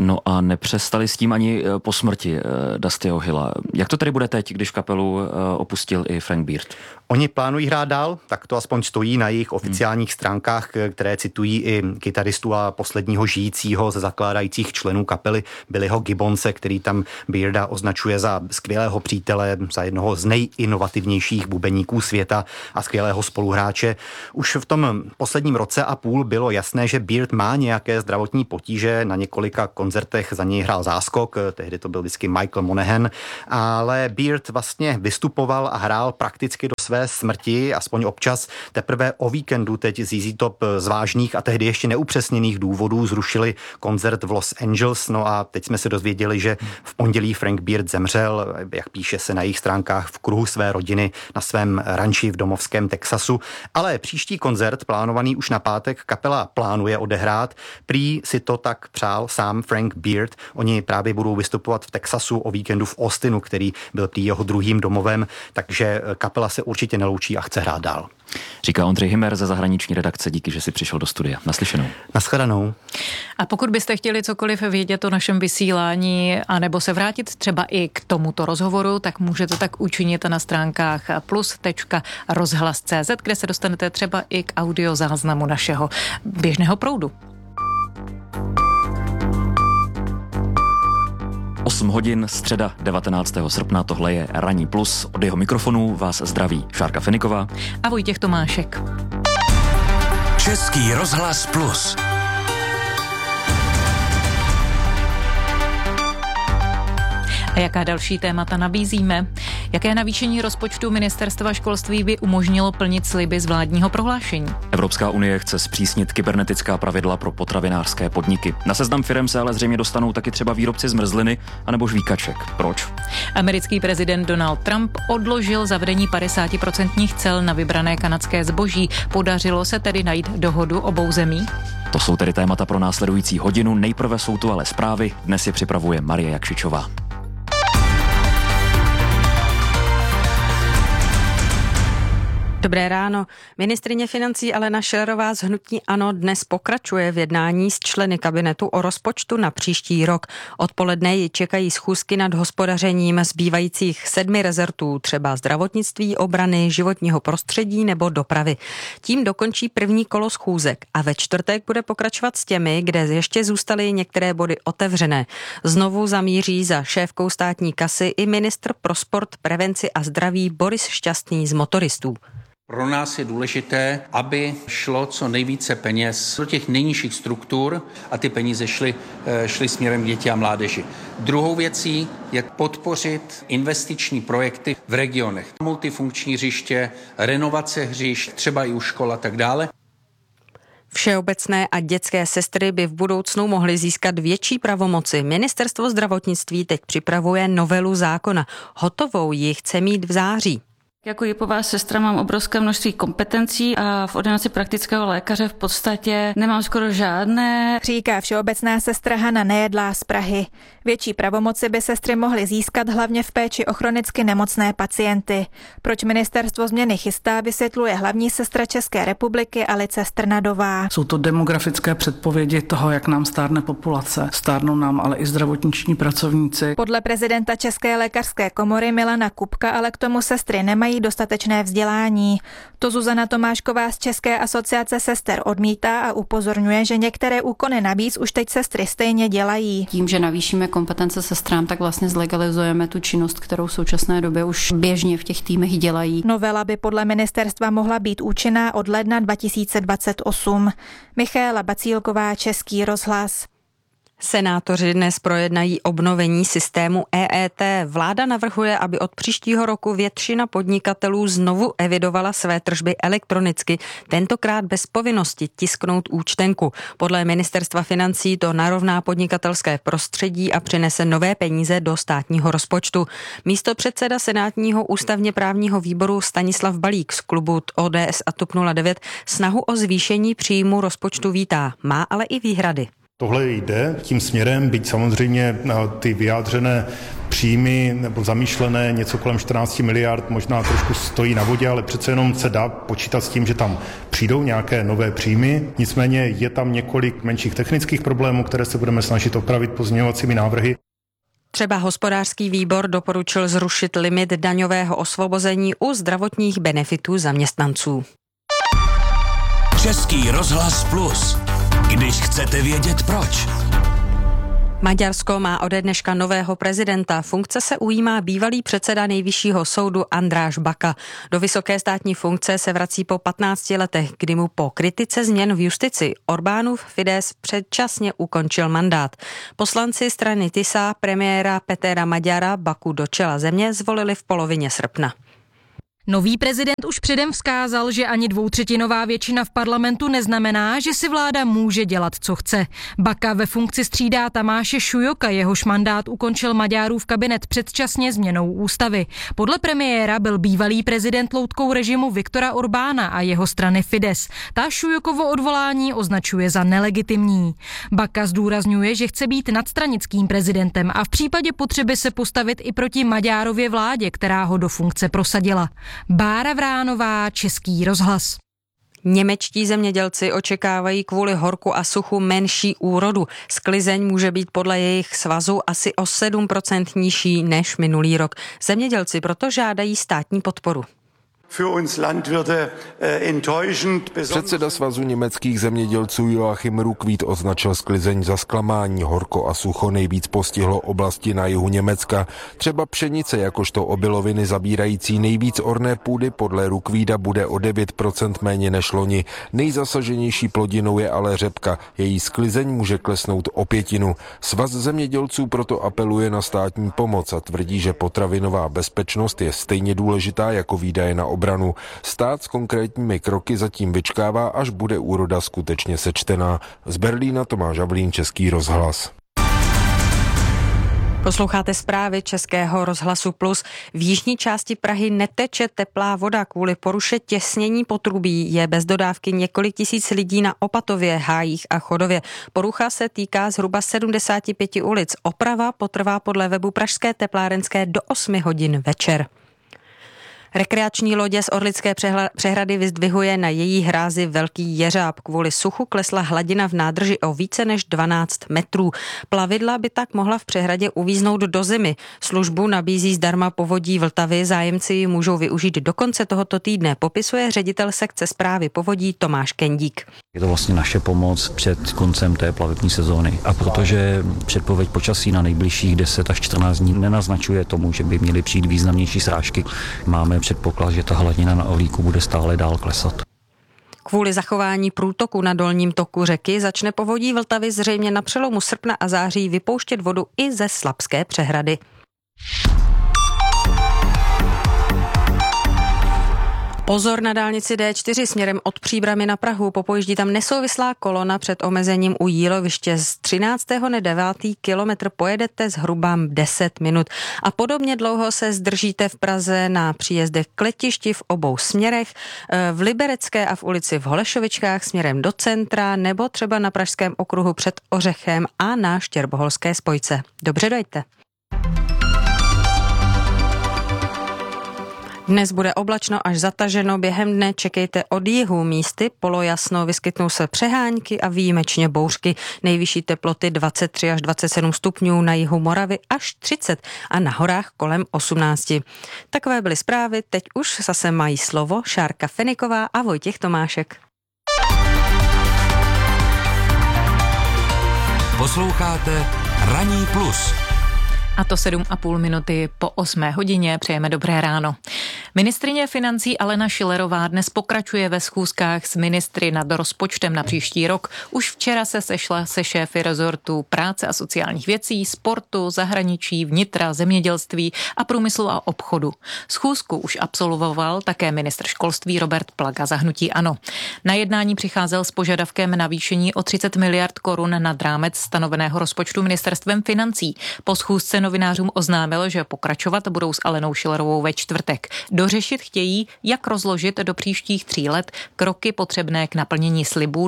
nepřestali s tím ani po smrti Dustyho Hilla. Jak to tedy bude teď, když kapelu opustil i Frank Beard? Oni plánují hrát dál, tak to aspoň stojí na jejich oficiálních stránkách, které citují i kytaristu a posledního žijícího ze zakládajících členů kapely Billyho Gibbonse, který tam Bearda označuje za skvělého přítele, za jednoho z nejinovativnějších bubeníků světa a skvělého spoluhráče. Už v tom posledním roce a půl bylo jasné, že Beard má nějaké zdravotní potíže, na několika koncertech za něj hrál záskok, tehdy to byl vždycky Michael Monaghan, ale Beard vlastně vystupoval a hrál prakticky do své smrti, aspoň občas. Teprve o víkendu teď ZZ Top z vážných a tehdy ještě neupřesněných důvodů zrušili koncert v Los Angeles, no a teď jsme se dozvěděli, že v pondělí Frank Beard zemřel, jak píše se na jejich stránkách, v kruhu své rodiny na svém ranči v domovském Texasu, ale příští koncert, plánovaný už na pátek, kapela plánuje odehrát. Prý si to tak přál sám Frank Beard. Oni právě budou vystupovat v Texasu, o víkendu v Austinu, který byl prý jeho druhým domovem, takže kapela se určitě neloučí a chce hrát dál. Říká Ondřej Himmer ze zahraniční redakce. Díky, že jsi přišel do studia. Naslyšenou. Nashledanou. A pokud byste chtěli cokoliv vědět o našem vysílání, anebo se vrátit třeba i k tomuto rozhovoru, tak můžete tak učinit na stránkách plus.rozhlas.cz, kde se dostanete třeba i k audiozáznamu našeho běžného proudu. 8 hodin, středa 19. srpna, tohle je Ranní plus. Od jeho mikrofonu vás zdraví Šárka Feniková a Vojtěch Tomášek. Český rozhlas plus. A jaká další témata nabízíme? Jaké navýšení rozpočtu ministerstva školství by umožnilo plnit sliby z vládního prohlášení? Evropská unie chce zpřísnit kybernetická pravidla pro potravinářské podniky. Na seznam firem se ale zřejmě dostanou taky třeba výrobci zmrzliny anebo žvíkaček. Proč? Americký prezident Donald Trump odložil zavedení 50% cel na vybrané kanadské zboží. Podařilo se tedy najít dohodu obou zemí? To jsou tedy témata pro následující hodinu. Nejprve jsou tu ale zprávy. Dnes je připravuje Marie Jakšičová. Dobré ráno. Ministryně financí Alena Schillerová z hnutí ANO dnes pokračuje v jednání s členy kabinetu o rozpočtu na příští rok. Odpoledne ji čekají schůzky nad hospodařením zbývajících 7 rezortů, třeba zdravotnictví, obrany, životního prostředí nebo dopravy. Tím dokončí první kolo schůzek a ve čtvrtek bude pokračovat s těmi, kde ještě zůstaly některé body otevřené. Znovu zamíří za šéfkou státní kasy i ministr pro sport, prevenci a zdraví Boris Šťastný z motoristů. Pro nás je důležité, aby šlo co nejvíce peněz do těch nejnižších struktur a ty peníze šly směrem k děti a mládeži. Druhou věcí je podpořit investiční projekty v regionech. Multifunkční hřiště, renovace hřišť, třeba i u škol a tak dále. Všeobecné a dětské sestry by v budoucnu mohly získat větší pravomoci. Ministerstvo zdravotnictví teď připravuje novelu zákona. Hotovou ji chce mít v září. Jako jipová sestra mám obrovské množství kompetencí a v ordinaci praktického lékaře v podstatě nemám skoro žádné. Říká všeobecná sestra Hana Nejedlá z Prahy. Větší pravomoci by sestry mohly získat hlavně v péči o chronicky nemocné pacienty. Proč ministerstvo změny chystá, vysvětluje hlavní sestra České republiky Alice Strnadová. Jsou to demografické předpovědi toho, jak nám stárne populace. Stárnou nám ale i zdravotniční pracovníci. Podle prezidenta České lékařské komory Milana Kupka ale k tomu sestry nemají dostatečné vzdělání. To Zuzana Tomášková z České asociace sester odmítá a upozorňuje, že některé úkony navíc už teď sestry stejně dělají. Tím, že navýšíme kompetence sestrám, tak vlastně zlegalizujeme tu činnost, kterou v současné době už běžně v těch týmech dělají. Novela by podle ministerstva mohla být účinná od ledna 2028. Michaela Bacílková, Český rozhlas. Senátoři dnes projednají obnovení systému EET. Vláda navrhuje, aby od příštího roku většina podnikatelů znovu evidovala své tržby elektronicky, tentokrát bez povinnosti tisknout účtenku. Podle ministerstva financí to narovná podnikatelské prostředí a přinese nové peníze do státního rozpočtu. Místopředseda senátního ústavně právního výboru Stanislav Balík z klubu ODS a TOP 09 snahu o zvýšení příjmu rozpočtu vítá, má ale i výhrady. Tohle jde tím směrem, byť samozřejmě ty vyjádřené příjmy nebo zamýšlené něco kolem 14 miliard možná trošku stojí na vodě, ale přece jenom se dá počítat s tím, že tam přijdou nějaké nové příjmy. Nicméně je tam několik menších technických problémů, které se budeme snažit opravit pozměňovacími návrhy. Třeba hospodářský výbor doporučil zrušit limit daňového osvobození u zdravotních benefitů zaměstnanců. Český rozhlas Plus. Když chcete vědět proč. Maďarsko má ode dneška nového prezidenta. Funkce se ujímá bývalý předseda Nejvyššího soudu András Baka. Do vysoké státní funkce se vrací po 15 letech, kdy mu po kritice změn v justici Orbánův Fidesz předčasně ukončil mandát. Poslanci strany TISA premiéra Petéra Magyara Baku do čela země zvolili v polovině srpna. Nový prezident už předem vzkázal, že ani 2/3 většina v parlamentu neznamená, že si vláda může dělat, co chce. Baka ve funkci střídá Tamáše Šujoka, jehož mandát ukončil Maďarův kabinet předčasně změnou ústavy. Podle premiéra byl bývalý prezident loutkou režimu Viktora Orbána a jeho strany Fidesz. Ta Šujokovo odvolání označuje za nelegitimní. Baka zdůrazňuje, že chce být nadstranickým prezidentem a v případě potřeby se postavit i proti Maďárově vládě, která ho do funkce prosadila. Bára Vránová, Český rozhlas. Němečtí zemědělci očekávají kvůli horku a suchu menší úrodu. Sklizeň může být podle jejich svazu asi o 7% nižší než minulý rok. Zemědělci proto žádají státní podporu. Předseda svazu německých zemědělců Joachim Ruckwied označil sklizeň za zklamání. Horko a sucho nejvíc postihlo oblasti na jihu Německa. Třeba pšenice jakožto obiloviny zabírající nejvíc orné půdy podle Ruckwieda bude o 9% méně než loni. Nejzasaženější plodinou je ale řepka. Její sklizeň může klesnout o 1/5. Svaz zemědělců proto apeluje na státní pomoc a tvrdí, že potravinová bezpečnost je stejně důležitá jako výdaje na obranu. Stát s konkrétními kroky zatím vyčkává, až bude úroda skutečně sečtená. Z Berlína Tomáš Havlín, Český rozhlas. Posloucháte zprávy Českého rozhlasu Plus. V jižní části Prahy neteče teplá voda kvůli poruše těsnění potrubí. Je bez dodávky několik tisíc lidí na Opatově, Hájích a Chodově. Porucha se týká zhruba 75 ulic. Oprava potrvá podle webu Pražské teplárenské do 8 hodin večer. Rekreační lodě z Orlické přehrady vyzdvihuje na její hrázi velký jeřáb. Kvůli suchu klesla hladina v nádrži o více než 12 metrů. Plavidla by tak mohla v přehradě uvíznout do zimy. Službu nabízí zdarma povodí Vltavy, zájemci ji můžou využít do konce tohoto týdne, popisuje ředitel sekce správy povodí Tomáš Kendík. Je to vlastně naše pomoc před koncem té plavební sezóny. A protože předpověď počasí na nejbližších 10 až 14 dní nenaznačuje tomu, že by měly přijít významnější srážky, máme předpoklad, že ta hladina na Orlíku bude stále dál klesat. Kvůli zachování průtoku na dolním toku řeky začne povodí Vltavy zřejmě na přelomu srpna a září vypouštět vodu i ze Slapské přehrady. Pozor na dálnici D4 směrem od Příbrami na Prahu. Popojíždí tam nesouvislá kolona před omezením u Jíloviště. Z 13. kilometr pojedete zhruba 10 minut. A podobně dlouho se zdržíte v Praze na příjezdech k letišti v obou směrech, v Liberecké a v ulici v Holešovičkách směrem do centra nebo třeba na Pražském okruhu před Ořechem a na Štěrboholské spojce. Dobře dojďte. Dnes bude oblačno až zataženo, během dne čekejte od jihu místy polojasno, vyskytnou se přehánky a výjimečně bouřky. Nejvyšší teploty 23 až 27 stupňů, na jihu Moravy až 30 a na horách kolem 18. Takové byly zprávy, teď už zase mají slovo Šárka Feniková a Vojtěch Tomášek. Posloucháte Ranní plus. A to 7,5 minuty po 8 hodině. Přejeme dobré ráno. Ministryně financí Alena Schillerová dnes pokračuje ve schůzkách s ministry nad rozpočtem na příští rok. Už včera se sešla se šéfy rezortu práce a sociálních věcí, sportu, zahraničí, vnitra, zemědělství a průmyslu a obchodu. Schůzku už absolvoval také ministr školství Robert Plaga za hnutí ANO. Na jednání přicházel s požadavkem navýšení o 30 miliard korun nad rámec stanoveného rozpočtu ministerstvem financí. Po schůzce novinářům oznámil, že pokračovat budou s Alenou Schillerovou ve čtvrtek. Do Dořešit chtějí, jak rozložit do příštích 3 let kroky potřebné k naplnění slibů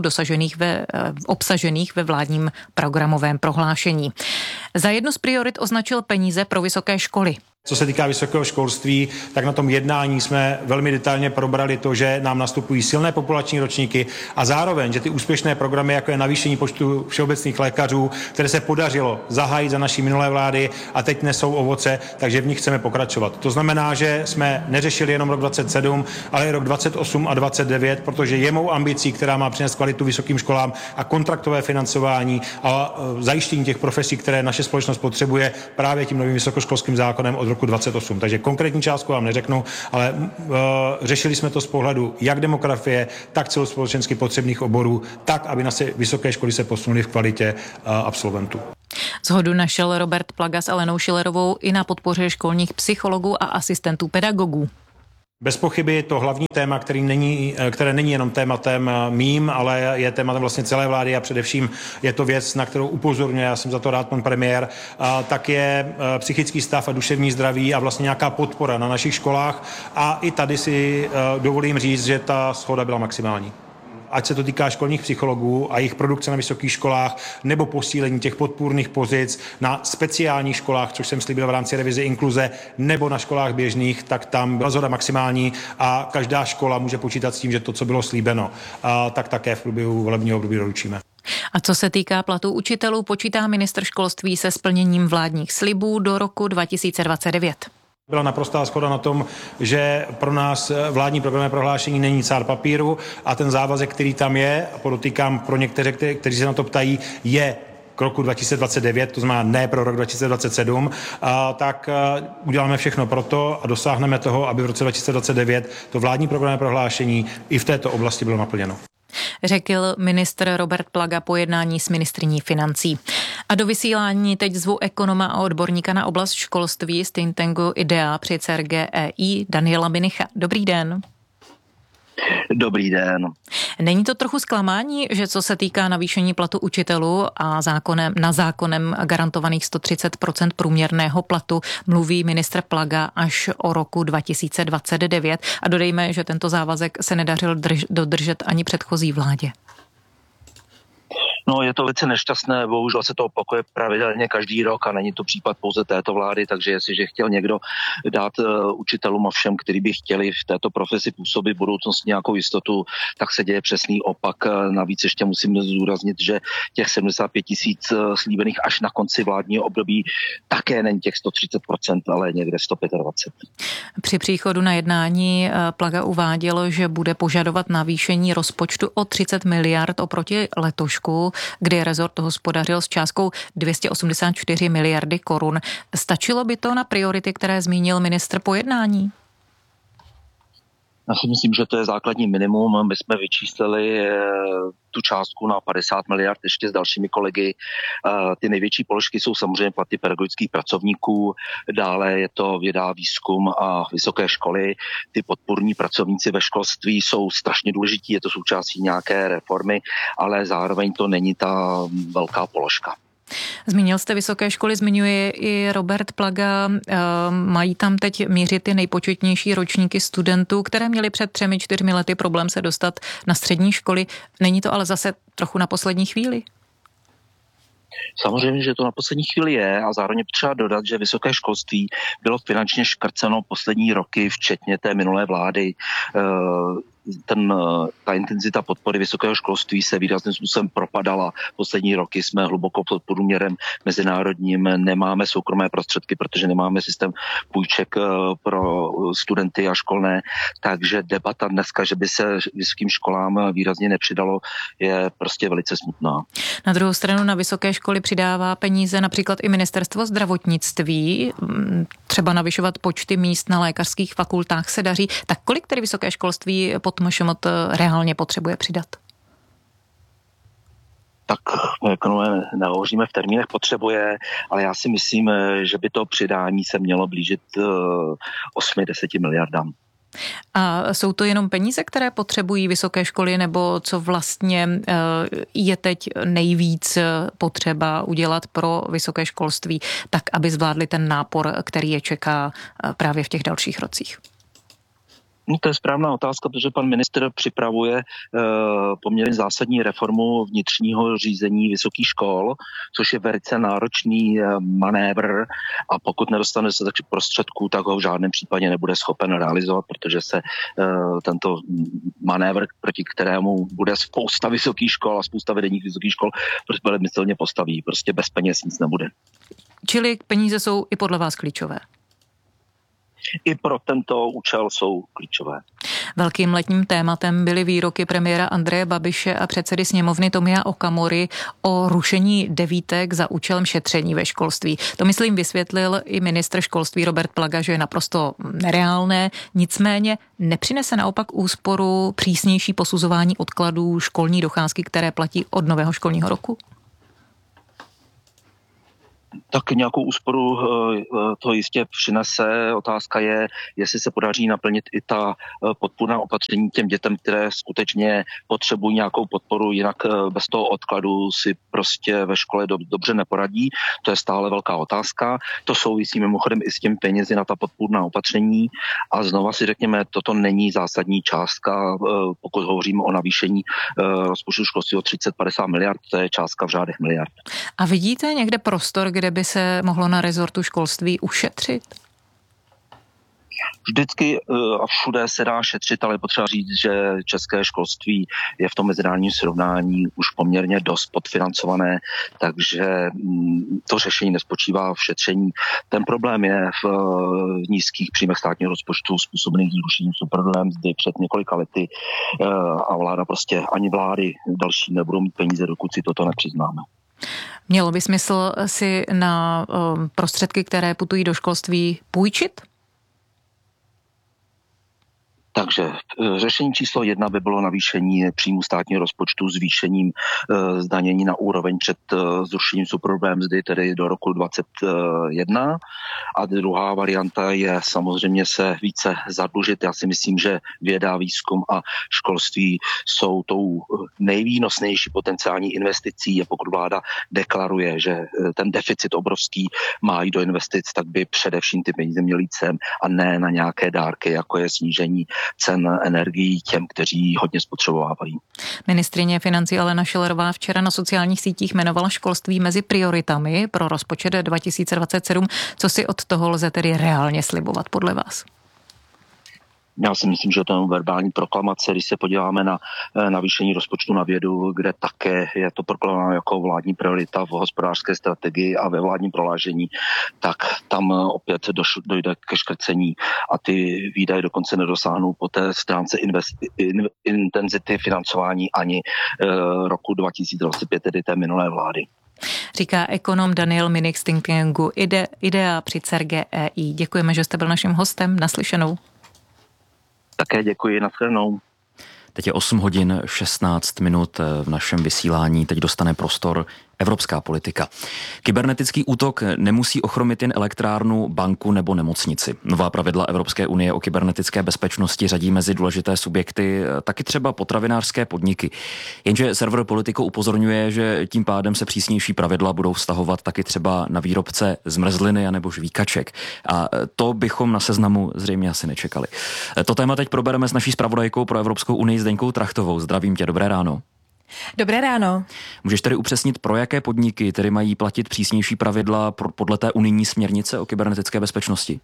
obsažených ve vládním programovém prohlášení. Za jednu z priorit označil peníze pro vysoké školy. Co se týká vysokého školství, tak na tom jednání jsme velmi detailně probrali to, že nám nastupují silné populační ročníky a zároveň, že ty úspěšné programy, jako je navýšení počtu všeobecných lékařů, které se podařilo zahájit za naší minulé vlády a teď nesou ovoce, takže v nich chceme pokračovat. To znamená, že jsme neřešili jenom rok 27, ale i rok 28 a 29, protože je mou ambicí, která má přinést kvalitu vysokým školám a kontraktové financování a zajištění těch profesí, které naše společnost potřebuje právě tím novým vysokoškolským zákonem od roku 28. Takže konkrétní částku vám neřeknu, ale řešili jsme to z pohledu jak demografie, tak celospolečensky potřebných oborů, tak, aby naše vysoké školy se posunuly v kvalitě absolventů. Shodu našel Robert Plaga s Alenou Schillerovou i na podpoře školních psychologů a asistentů pedagogů. Bez pochyby to hlavní téma, které není jenom tématem mým, ale je tématem vlastně celé vlády a především je to věc, na kterou upozorňuje, já jsem za to rád, pan premiér, tak je psychický stav a duševní zdraví a vlastně nějaká podpora na našich školách a i tady si dovolím říct, že ta shoda byla maximální. Ať se to týká školních psychologů a jejich produkce na vysokých školách, nebo posílení těch podpůrných pozic na speciálních školách, což jsem slíbil v rámci revize inkluze, nebo na školách běžných, tak tam byla shoda maximální a každá škola může počítat s tím, že to, co bylo slíbeno, tak také v průběhu volebního období doručíme. A co se týká platů učitelů, počítá ministr školství se splněním vládních slibů do roku 2029. Byla naprostá shoda na tom, že pro nás vládní programové prohlášení není cár papíru a ten závazek, který tam je, a podotýkám pro některé, kteří se na to ptají, je k roku 2029, to znamená ne pro rok 2027, tak uděláme všechno pro to a dosáhneme toho, aby v roce 2029 to vládní programové prohlášení i v této oblasti bylo naplněno. Řekl ministr Robert Plaga po jednání s ministryní financí. A do vysílání teď zvu ekonoma a odborníka na oblast školství z think tanku IDEA při CERGEI Daniela Minicha. Dobrý den. Dobrý den. Není to trochu zklamání, že co se týká navýšení platu učitelů a zákonem garantovaných 130% průměrného platu mluví ministr Plaga až o roku 2029 a dodejme, že tento závazek se nedařil dodržet ani předchozí vládě. No, je to velice nešťastné, bohužel se to opakuje pravidelně každý rok a není to případ pouze této vlády, takže jestliže chtěl někdo dát učitelům a všem, kteří by chtěli v této profesi působit v budoucnosti nějakou jistotu, tak se děje přesný opak. Navíc ještě musím zdůraznit, že těch 75 000 slíbených až na konci vládního období také není těch 130%, ale někde 125%. Při příchodu na jednání Plaga uvádělo, že bude požadovat navýšení rozpočtu o 30 miliard oproti letošku, kdy rezort hospodařil s částkou 284 miliardy korun. Stačilo by to na priority, které zmínil ministr po jednání? Já si myslím, že to je základní minimum. My jsme vyčíslili tu částku na 50 miliard ještě s dalšími kolegy. Ty největší položky jsou samozřejmě platy pedagogických pracovníků, dále je to věda, výzkum a vysoké školy. Ty podpůrní pracovníci ve školství jsou strašně důležití, je to součástí nějaké reformy, ale zároveň to není ta velká položka. Zmínil jste vysoké školy, zmiňuje i Robert Plaga. Mají tam teď mířit ty nejpočetnější ročníky studentů, které měly před 3-4 lety problém se dostat na střední školy. Není to ale zase trochu na poslední chvíli? Samozřejmě, že to na poslední chvíli je a zároveň třeba dodat, že vysoké školství bylo finančně škrceno poslední roky, včetně té minulé vlády. Ta intenzita podpory vysokého školství se výrazným způsobem propadala. Poslední roky jsme hluboko pod průměrem mezinárodním, nemáme soukromé prostředky, protože nemáme systém půjček pro studenty a školné, takže debata dneska, že by se vysokým školám výrazně nepřidalo, je prostě velice smutná. Na druhou stranu na vysoké školy přidává peníze například i ministerstvo zdravotnictví, třeba navyšovat počty míst na lékařských fakultách se daří. Tak kolik tedy vysoké školství pod MŠMT reálně potřebuje přidat? Tak ekonomové nehovoříme v termínech potřebuje, ale já si myslím, že by to přidání se mělo blížit 8-10 miliardám. A jsou to jenom peníze, které potřebují vysoké školy, nebo co vlastně je teď nejvíc potřeba udělat pro vysoké školství, tak aby zvládli ten nápor, který je čeká právě v těch dalších rocích? No, to je správná otázka, protože pan ministr připravuje poměrně zásadní reformu vnitřního řízení vysokých škol, což je velice náročný manévr a pokud nedostane se taky prostředků, tak ho v žádném případě nebude schopen realizovat, protože se tento manévr, proti kterému bude spousta vysokých škol a spousta vedení vysokých škol, prostě velmi silně postaví. Prostě bez peněz nic nebude. Čili peníze jsou i podle vás klíčové? I pro tento účel jsou klíčové. Velkým letním tématem byly výroky premiéra Andreje Babiše a předsedy sněmovny Tomia Okamury o rušení devítek za účelem šetření ve školství. To, myslím, vysvětlil i ministr školství Robert Plaga, že je naprosto nereálné. Nicméně nepřinese naopak úsporu přísnější posuzování odkladů školní docházky, které platí od nového školního roku? Tak nějakou úsporu to jistě přinese. Otázka je, jestli se podaří naplnit i ta podpůrná opatření těm dětem, které skutečně potřebují nějakou podporu, jinak bez toho odkladu si prostě ve škole dobře neporadí. To je stále velká otázka. To souvisí mimochodem i s těmi penězi na ta podpůrná opatření. A znova si řekněme, toto není zásadní částka, pokud hovoříme o navýšení rozpočtu školství o 30-50 miliard, to je částka v řádech miliard. A vidíte někde prostor, kde by se mohlo na rezortu školství ušetřit? Vždycky a všude se dá šetřit, ale potřeba říct, že české školství je v tom mezinárodním srovnání už poměrně dost podfinancované, takže to řešení nespočívá v šetření. Ten problém je v nízkých příjmech státního rozpočtu způsobených zrušením superhrubé mzdy před několika lety a vláda prostě ani vlády další nebudou mít peníze, dokud si toto nepřiznáme. Mělo by smysl si na prostředky, které putují do školství, půjčit? Takže řešení číslo 1 by bylo navýšení příjmu státního rozpočtu zvýšením zdanění na úroveň před zrušením superhrubé mzdy, tedy do roku 2021. A druhá varianta je samozřejmě se více zadlužit. Já si myslím, že věda, výzkum a školství jsou tou nejvýnosnější potenciální investicí. A pokud vláda deklaruje, že ten deficit obrovský má jít do investic, tak by především ty peníze měly jít sem a ne na nějaké dárky, jako je snížení cen energií těm, kteří hodně spotřebovávají. Ministryně financí Alena Schillerová včera na sociálních sítích jmenovala školství mezi prioritami pro rozpočet 2027. Co si od toho lze tedy reálně slibovat podle vás? Já si myslím, že to je verbální proklamace, když se podíváme na navýšení rozpočtu na vědu, kde také je to proklamováno jako vládní priorita v hospodářské strategii a ve vládním prohlášení, tak tam opět dojde ke škrcení a ty výdaje dokonce nedosáhnou po té stránce intenzity financování ani roku 2025, tedy té minulé vlády. Říká ekonom Daniel Minik z think tanku IDEA při CERGEI. Děkujeme, že jste byl naším hostem. Naslyšenou. Také děkuji, nashledanou. Teď je 8 hodin 16 minut v našem vysílání. Teď dostane prostor evropská politika. Kybernetický útok nemusí ochromit jen elektrárnu, banku nebo nemocnici. Nová pravidla Evropské unie o kybernetické bezpečnosti řadí mezi důležité subjekty taky třeba potravinářské podniky. Jenže server Politico upozorňuje, že tím pádem se přísnější pravidla budou vztahovat taky třeba na výrobce zmrzliny anebo žvíkaček. A to bychom na Seznamu zřejmě asi nečekali. To téma teď probereme s naší zpravodajkou pro Evropskou unii Zdeňkou Trachtovou. Zdravím tě, dobré ráno. Dobré ráno. Můžeš tedy upřesnit, pro jaké podniky tedy mají platit přísnější pravidla podle té unijní směrnice o kybernetické bezpečnosti?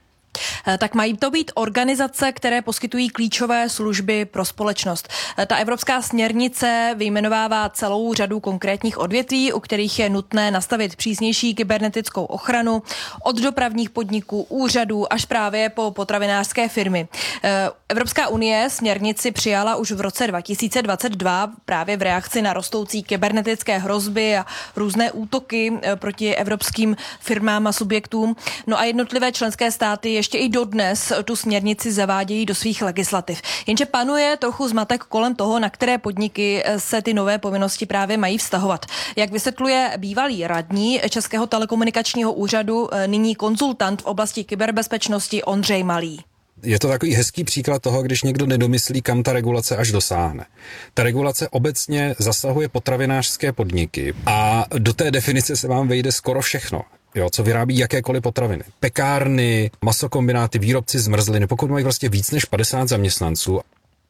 Tak mají to být organizace, které poskytují klíčové služby pro společnost. Ta evropská směrnice vyjmenovává celou řadu konkrétních odvětví, u kterých je nutné nastavit přísnější kybernetickou ochranu od dopravních podniků, úřadů až právě po potravinářské firmy. Evropská unie směrnici přijala už v roce 2022 právě v reakci na rostoucí kybernetické hrozby a různé útoky proti evropským firmám a subjektům. No a jednotlivé členské státy ještě i dodnes tu směrnici zavádějí do svých legislativ. Jenže panuje trochu zmatek kolem toho, na které podniky se ty nové povinnosti právě mají vztahovat. Jak vysvětluje bývalý radní Českého telekomunikačního úřadu, nyní konzultant v oblasti kyberbezpečnosti Ondřej Malý. Je to takový hezký příklad toho, když někdo nedomyslí, kam ta regulace až dosáhne. Ta regulace obecně zasahuje potravinářské podniky a do té definice se vám vejde skoro všechno. co vyrábí jakékoliv potraviny. Pekárny, masokombináty, výrobci zmrzliny, pokud mají vlastně víc než 50 zaměstnanců.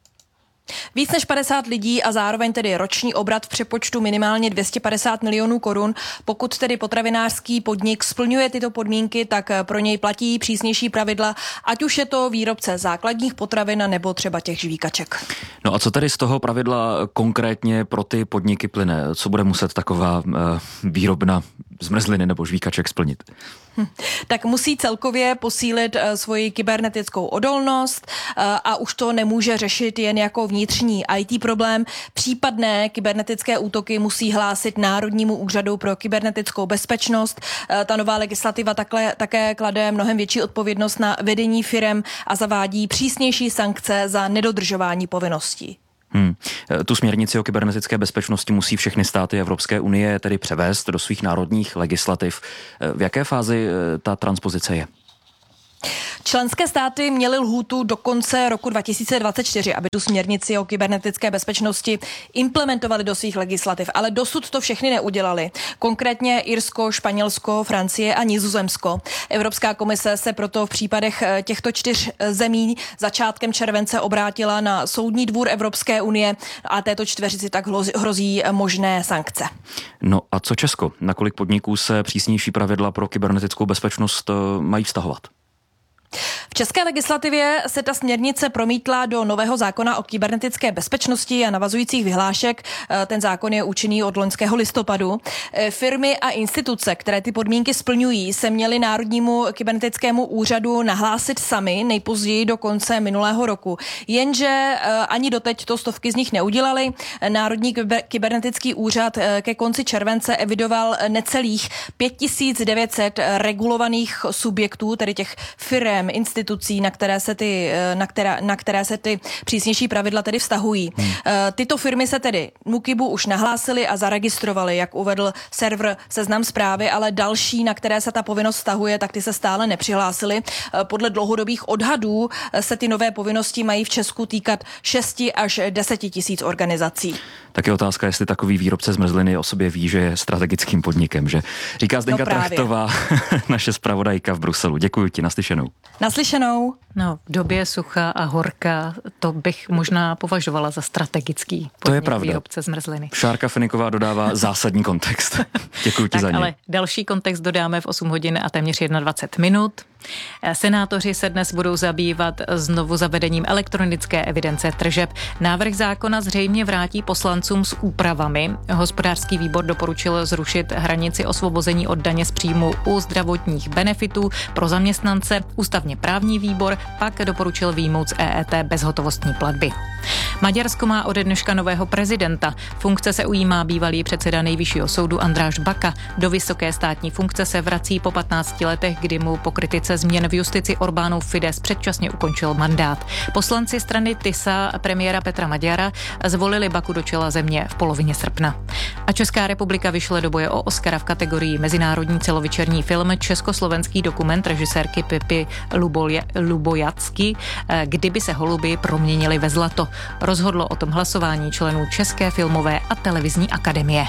Víc než 50 lidí a zároveň tedy roční obrat v přepočtu minimálně 250 milionů korun. Pokud tedy potravinářský podnik splňuje tyto podmínky, tak pro něj platí přísnější pravidla, ať už je to výrobce základních potravin nebo třeba těch žvíkaček. No a co tedy z toho pravidla konkrétně pro ty podniky plyne? Co bude muset taková výrobna zmrzliny nebo žvíkaček splnit? Tak musí celkově posílit svoji kybernetickou odolnost a už to nemůže řešit jen jako vnitřní IT problém. Případné kybernetické útoky musí hlásit Národnímu úřadu pro kybernetickou bezpečnost. Ta nová legislativa také klade mnohem větší odpovědnost na vedení firem a zavádí přísnější sankce za nedodržování povinností. Tu směrnici o kybernetické bezpečnosti musí všechny státy Evropské unie tedy převést do svých národních legislativ. V jaké fázi ta transpozice je? Členské státy měly lhůtu do konce roku 2024, aby tu směrnici o kybernetické bezpečnosti implementovali do svých legislativ, ale dosud to všechny neudělali. Konkrétně Irsko, Španělsko, Francie a Nizozemsko. Evropská komise se proto v případech těchto 4 zemí začátkem července obrátila na Soudní dvůr Evropské unie a této čtveřici tak hrozí možné sankce. No a co Česko? Na kolik podniků se přísnější pravidla pro kybernetickou bezpečnost mají vztahovat? V české legislativě se ta směrnice promítla do nového zákona o kybernetické bezpečnosti a navazujících vyhlášek. Ten zákon je účinný od loňského listopadu. Firmy a instituce, které ty podmínky splňují, se měly Národnímu kybernetickému úřadu nahlásit sami nejpozději do konce minulého roku. Jenže ani doteď to stovky z nich neudělali. Národní kybernetický úřad ke konci července evidoval necelých 5900 regulovaných subjektů, tedy těch firem, institucí, na které se ty přísnější pravidla tedy vztahují. Tyto firmy se tedy NÚKIBu už nahlásily a zaregistrovaly, jak uvedl server Seznam Zprávy, ale další, na které se ta povinnost vztahuje, tak ty se stále nepřihlásily. Podle dlouhodobých odhadů se ty nové povinnosti mají v Česku týkat 6 až 10 tisíc organizací. Tak je otázka, jestli takový výrobce zmrzliny o sobě ví, že je strategickým podnikem, že? Říká Zdenka Trachtová, naše zpravodajka v Bruselu. Děkuji ti, naslyšenou. Naslyšenou. No, v době sucha a horka to bych možná považovala za strategický podnik. To je pravda. Výrobce zmrzliny. Šárka Feniková dodává zásadní kontext. Děkuji ti za něj. Ale další kontext dodáme v 8 hodin a téměř 21 minut. Senátoři se dnes budou zabývat znovu zavedením elektronické evidence tržeb. Návrh zákona zřejmě vrátí poslancům s úpravami. Hospodářský výbor doporučil zrušit hranici osvobození od daně z příjmu u zdravotních benefitů pro zaměstnance. Ústavně právní výbor pak doporučil vyjmout z EET bezhotovostní platby. Maďarsko má ode dneška nového prezidenta. Funkce se ujímá bývalý předseda Nejvyššího soudu András Baka. Do vysoké státní funkce se vrací po 15 letech, kdy mu po kritice změn v justici Orbánův Fidesz předčasně ukončil mandát. Poslanci strany TISA premiéra Petra Maďara zvolili Baku do čela země v polovině srpna. A Česká republika vyšle do boje o Oscara v kategorii mezinárodní celovečerní film československý dokument režisérky Pipy Lubojacky, Kdyby se holuby proměnily ve zlato. Rozhodlo o tom hlasování členů České filmové a televizní akademie.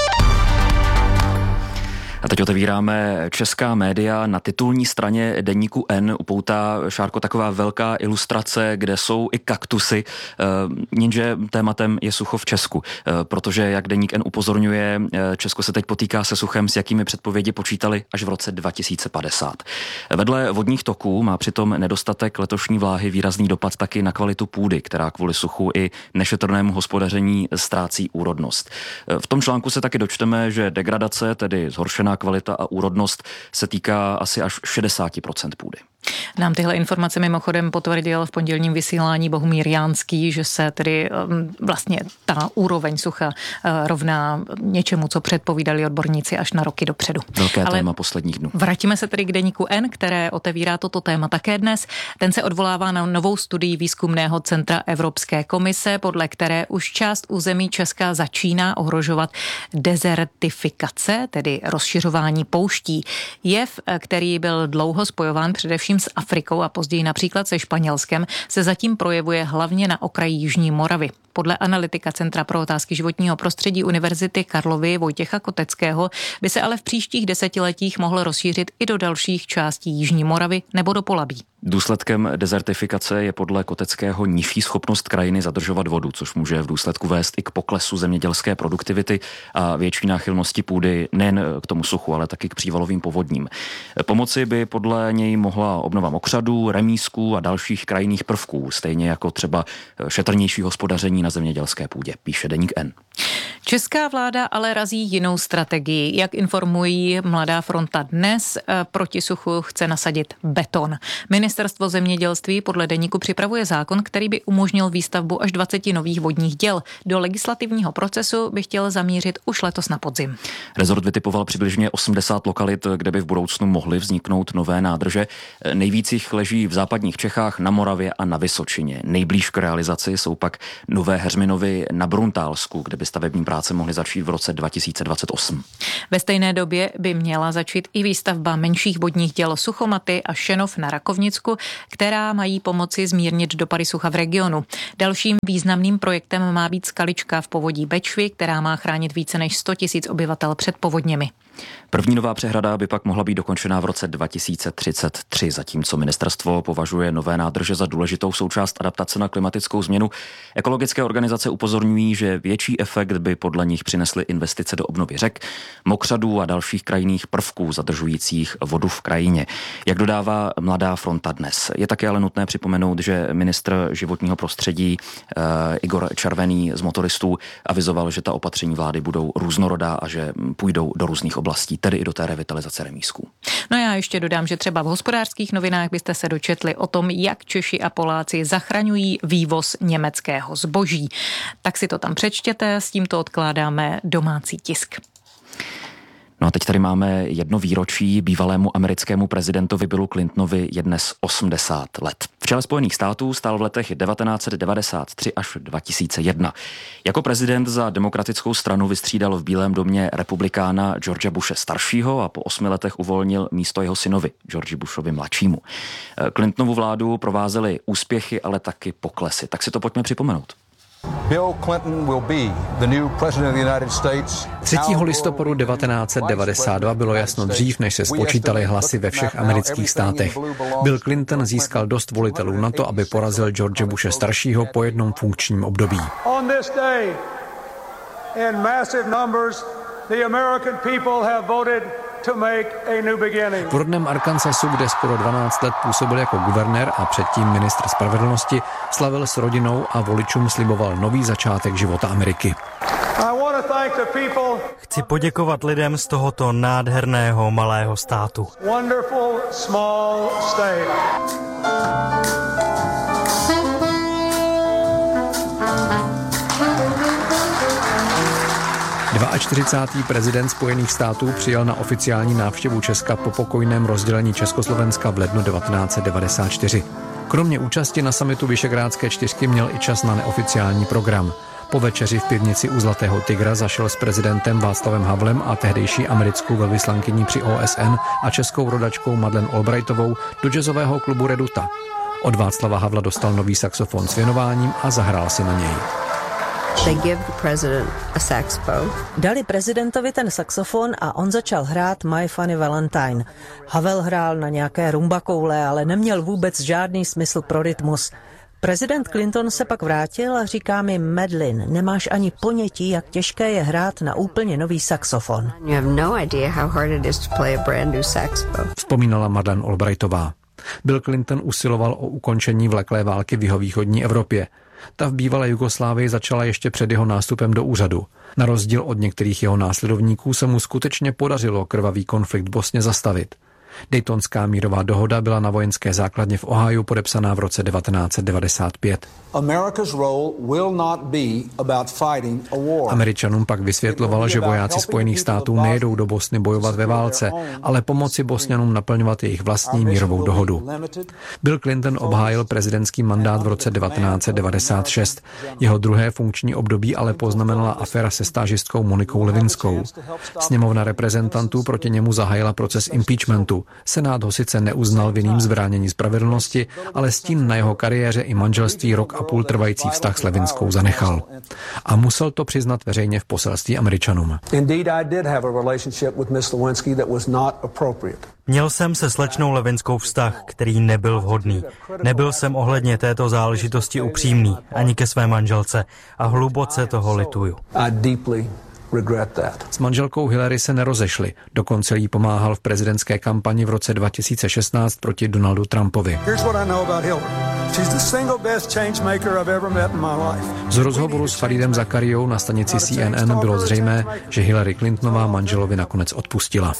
A teď otevíráme česká média. Na titulní straně deníku N upoutá, Šárko, taková velká ilustrace, kde jsou i kaktusy, jenže tématem je sucho v Česku, protože, jak deník N upozorňuje, Česko se teď potýká se suchem, s jakými předpovědi počítali až v roce 2050. Vedle vodních toků má přitom nedostatek letošní vláhy výrazný dopad taky na kvalitu půdy, která kvůli suchu i nešetrnému hospodaření ztrácí úrodnost. V tom článku se taky dočteme, že degradace, tedy zhoršená kvalita a úrodnost, se týká asi až 60% půdy. Nám tyhle informace mimochodem potvrdil v pondělním vysílání Bohumír Jánský, že se tedy vlastně ta úroveň sucha rovná něčemu, co předpovídali odborníci až na roky dopředu. Velké téma posledních dnů. Vrátíme se tedy k deníku N, které otevírá toto téma také dnes. Ten se odvolává na novou studii výzkumného centra Evropské komise, podle které už část území Česka začíná ohrožovat dezertifikace, tedy rozšiřování pouští. Jev, který byl dlouho spojován především s Afrikou a později například se Španělskem, se zatím projevuje hlavně na okraji Jižní Moravy. Podle analytika Centra pro otázky životního prostředí Univerzity Karlovy Vojtěcha Koteckého by se ale v příštích desetiletích mohl rozšířit i do dalších částí Jižní Moravy nebo do Polabí. Důsledkem dezertifikace je podle Koteckého nižší schopnost krajiny zadržovat vodu, což může v důsledku vést i k poklesu zemědělské produktivity a větší náchylnosti půdy nejen k tomu suchu, ale taky k přívalovým povodním. Pomoci by podle něj mohla obnova mokřadů, remízků a dalších krajinných prvků, stejně jako třeba šetrnější hospodaření na zemědělské půdě, píše Deník N. Česká vláda ale razí jinou strategii. Jak informují Mladá fronta dnes, proti suchu chce nasadit beton. Ministerstvo zemědělství podle Deníku připravuje zákon, který by umožnil výstavbu až 20 nových vodních děl. Do legislativního procesu by chtěl zamířit už letos na podzim. Rezort vytipoval přibližně 80 lokalit, kde by v budoucnu mohly vzniknout nové nádrže. Nejvíc jich leží v západních Čechách, na Moravě a na Vysočině. Nejblíž k realizaci jsou pak Nové Heřminovy na Bruntálsku, kde by stavební práce mohly začít v roce 2028. Ve stejné době by měla začít i výstavba menších vodních děl Suchomaty a Šenov na Rakovnicku, která mají pomoci zmírnit dopady sucha v regionu. Dalším významným projektem má být skalička v povodí Bečvy, která má chránit více než 100 000 obyvatel před povodněmi. První nová přehrada by pak mohla být dokončená v roce 2033, zatímco ministerstvo považuje nové nádrže za důležitou součást adaptace na klimatickou změnu. Ekologické organizace upozorňují, že větší efekt by podle nich přinesly investice do obnovy řek, mokřadů a dalších krajinných prvků zadržujících vodu v krajině. Jak dodává Mladá fronta dnes. Je také ale nutné připomenout, že ministr životního prostředí Igor Červený z Motoristů avizoval, že ta opatření vlády budou různorodá a že půjdou do různých oblastí, tedy i do té revitalizace remízků. No já ještě dodám, že třeba v Hospodářských novinách byste se dočetli o tom, jak Češi a Poláci zachraňují vývoz německého zboží. Tak si to tam přečtěte, s tímto odkládáme domácí tisk. No a teď tady máme jedno výročí. Bývalému americkému prezidentovi Billu Clintonovi je dnes 80 let. V čele Spojených států stál v letech 1993 až 2001. Jako prezident za demokratickou stranu vystřídal v Bílém domě republikána George Bushe staršího a po 8 letech uvolnil místo jeho synovi, George Bushovi mladšímu. Clintonovu vládu provázely úspěchy, ale taky poklesy. Tak si to pojďme připomenout. Bill Clinton will be the new president of the United States. 3. listopadu 1992 bylo jasno dřív, než se spočítaly hlasy ve všech amerických státech. Bill Clinton získal dost volitelů na to, aby porazil George Bushe staršího po jednom funkčním období. On this day, in massive numbers, the American people have voted to make a new beginning. V rodném Arkansasu, kde skoro 12 let působil jako guvernér a předtím ministr spravedlnosti, slavil s rodinou a voličům sliboval nový začátek života Ameriky. Chci poděkovat lidem z tohoto nádherného malého státu. Wonderful small state. 42. prezident Spojených států přijel na oficiální návštěvu Česka po pokojném rozdělení Československa v lednu 1994. Kromě účasti na summitu Visegrádské čtyřky měl i čas na neoficiální program. Po večeři v pivnici u Zlatého tygra zašel s prezidentem Václavem Havlem a tehdejší americkou velvyslankyní při OSN a českou rodačkou Madeleine Albrightovou do jazzového klubu Reduta. Od Václava Havla dostal nový saxofon s věnováním a zahrál si na něj. Dali prezidentovi ten saxofon a on začal hrát My Funny Valentine. Havel hrál na nějaké rumba koule, ale neměl vůbec žádný smysl pro rytmus. Prezident Clinton se pak vrátil a říká mi: Madeleine, nemáš ani ponětí, jak těžké je hrát na úplně nový saxofon. Vzpomínala Madeleine Albrightová. Bill Clinton usiloval o ukončení vleklé války v jihovýchodní Evropě. Ta v bývalé Jugoslávii začala ještě před jeho nástupem do úřadu. Na rozdíl od některých jeho následovníků se mu skutečně podařilo krvavý konflikt v Bosně zastavit. Daytonská mírová dohoda byla na vojenské základně v Ohiu podepsaná v roce 1995. Američanům pak vysvětloval, že vojáci Spojených států nejedou do Bosny bojovat ve válce, ale pomoci Bosňanům naplňovat jejich vlastní mírovou dohodu. Bill Clinton obhájil prezidentský mandát v roce 1996. Jeho druhé funkční období ale poznamenala aféra se stážistkou Monikou Lewinskou. Sněmovna reprezentantů proti němu zahájila proces impeachmentu. Senát ho sice neuznal vinným z bránění spravedlnosti, ale stín na jeho kariéře i manželství rok a půl trvající vztah s Levinskou zanechal. A musel to přiznat veřejně v poselství Američanům. Měl jsem se slečnou Levinskou vztah, který nebyl vhodný. Nebyl jsem ohledně této záležitosti upřímný, ani ke své manželce a hluboce toho lituju. S manželkou Hillary se nerozešli, dokonce jí pomáhal v prezidentské kampani v roce 2016 proti Donaldu Trumpovi. Z rozhovoru s Faridem Zakariou na stanici CNN bylo zřejmé, že Hillary Clintonová manželovi nakonec odpustila.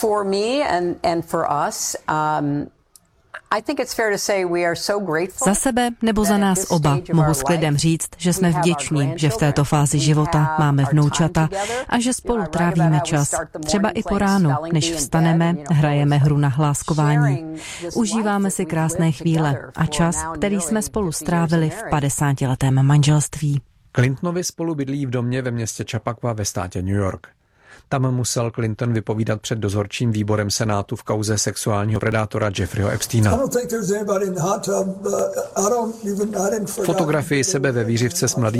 Za sebe nebo za nás oba mohu s klidem říct, že jsme vděční, že v této fázi života máme vnoučata a že spolu trávíme čas. Třeba i po ránu, než vstaneme, hrajeme hru na hláskování. Užíváme si krásné chvíle a čas, který jsme spolu strávili v 50letém manželství. Clintonovi spolu bydlí v domě ve městě Chappaqua ve státě New York. Tam musel Clinton vypovídat před dozorčím výborem Senátu v kauze sexuálního predátora Jeffreyho Epsteina. Fotografii sebe ve výřivce s mladým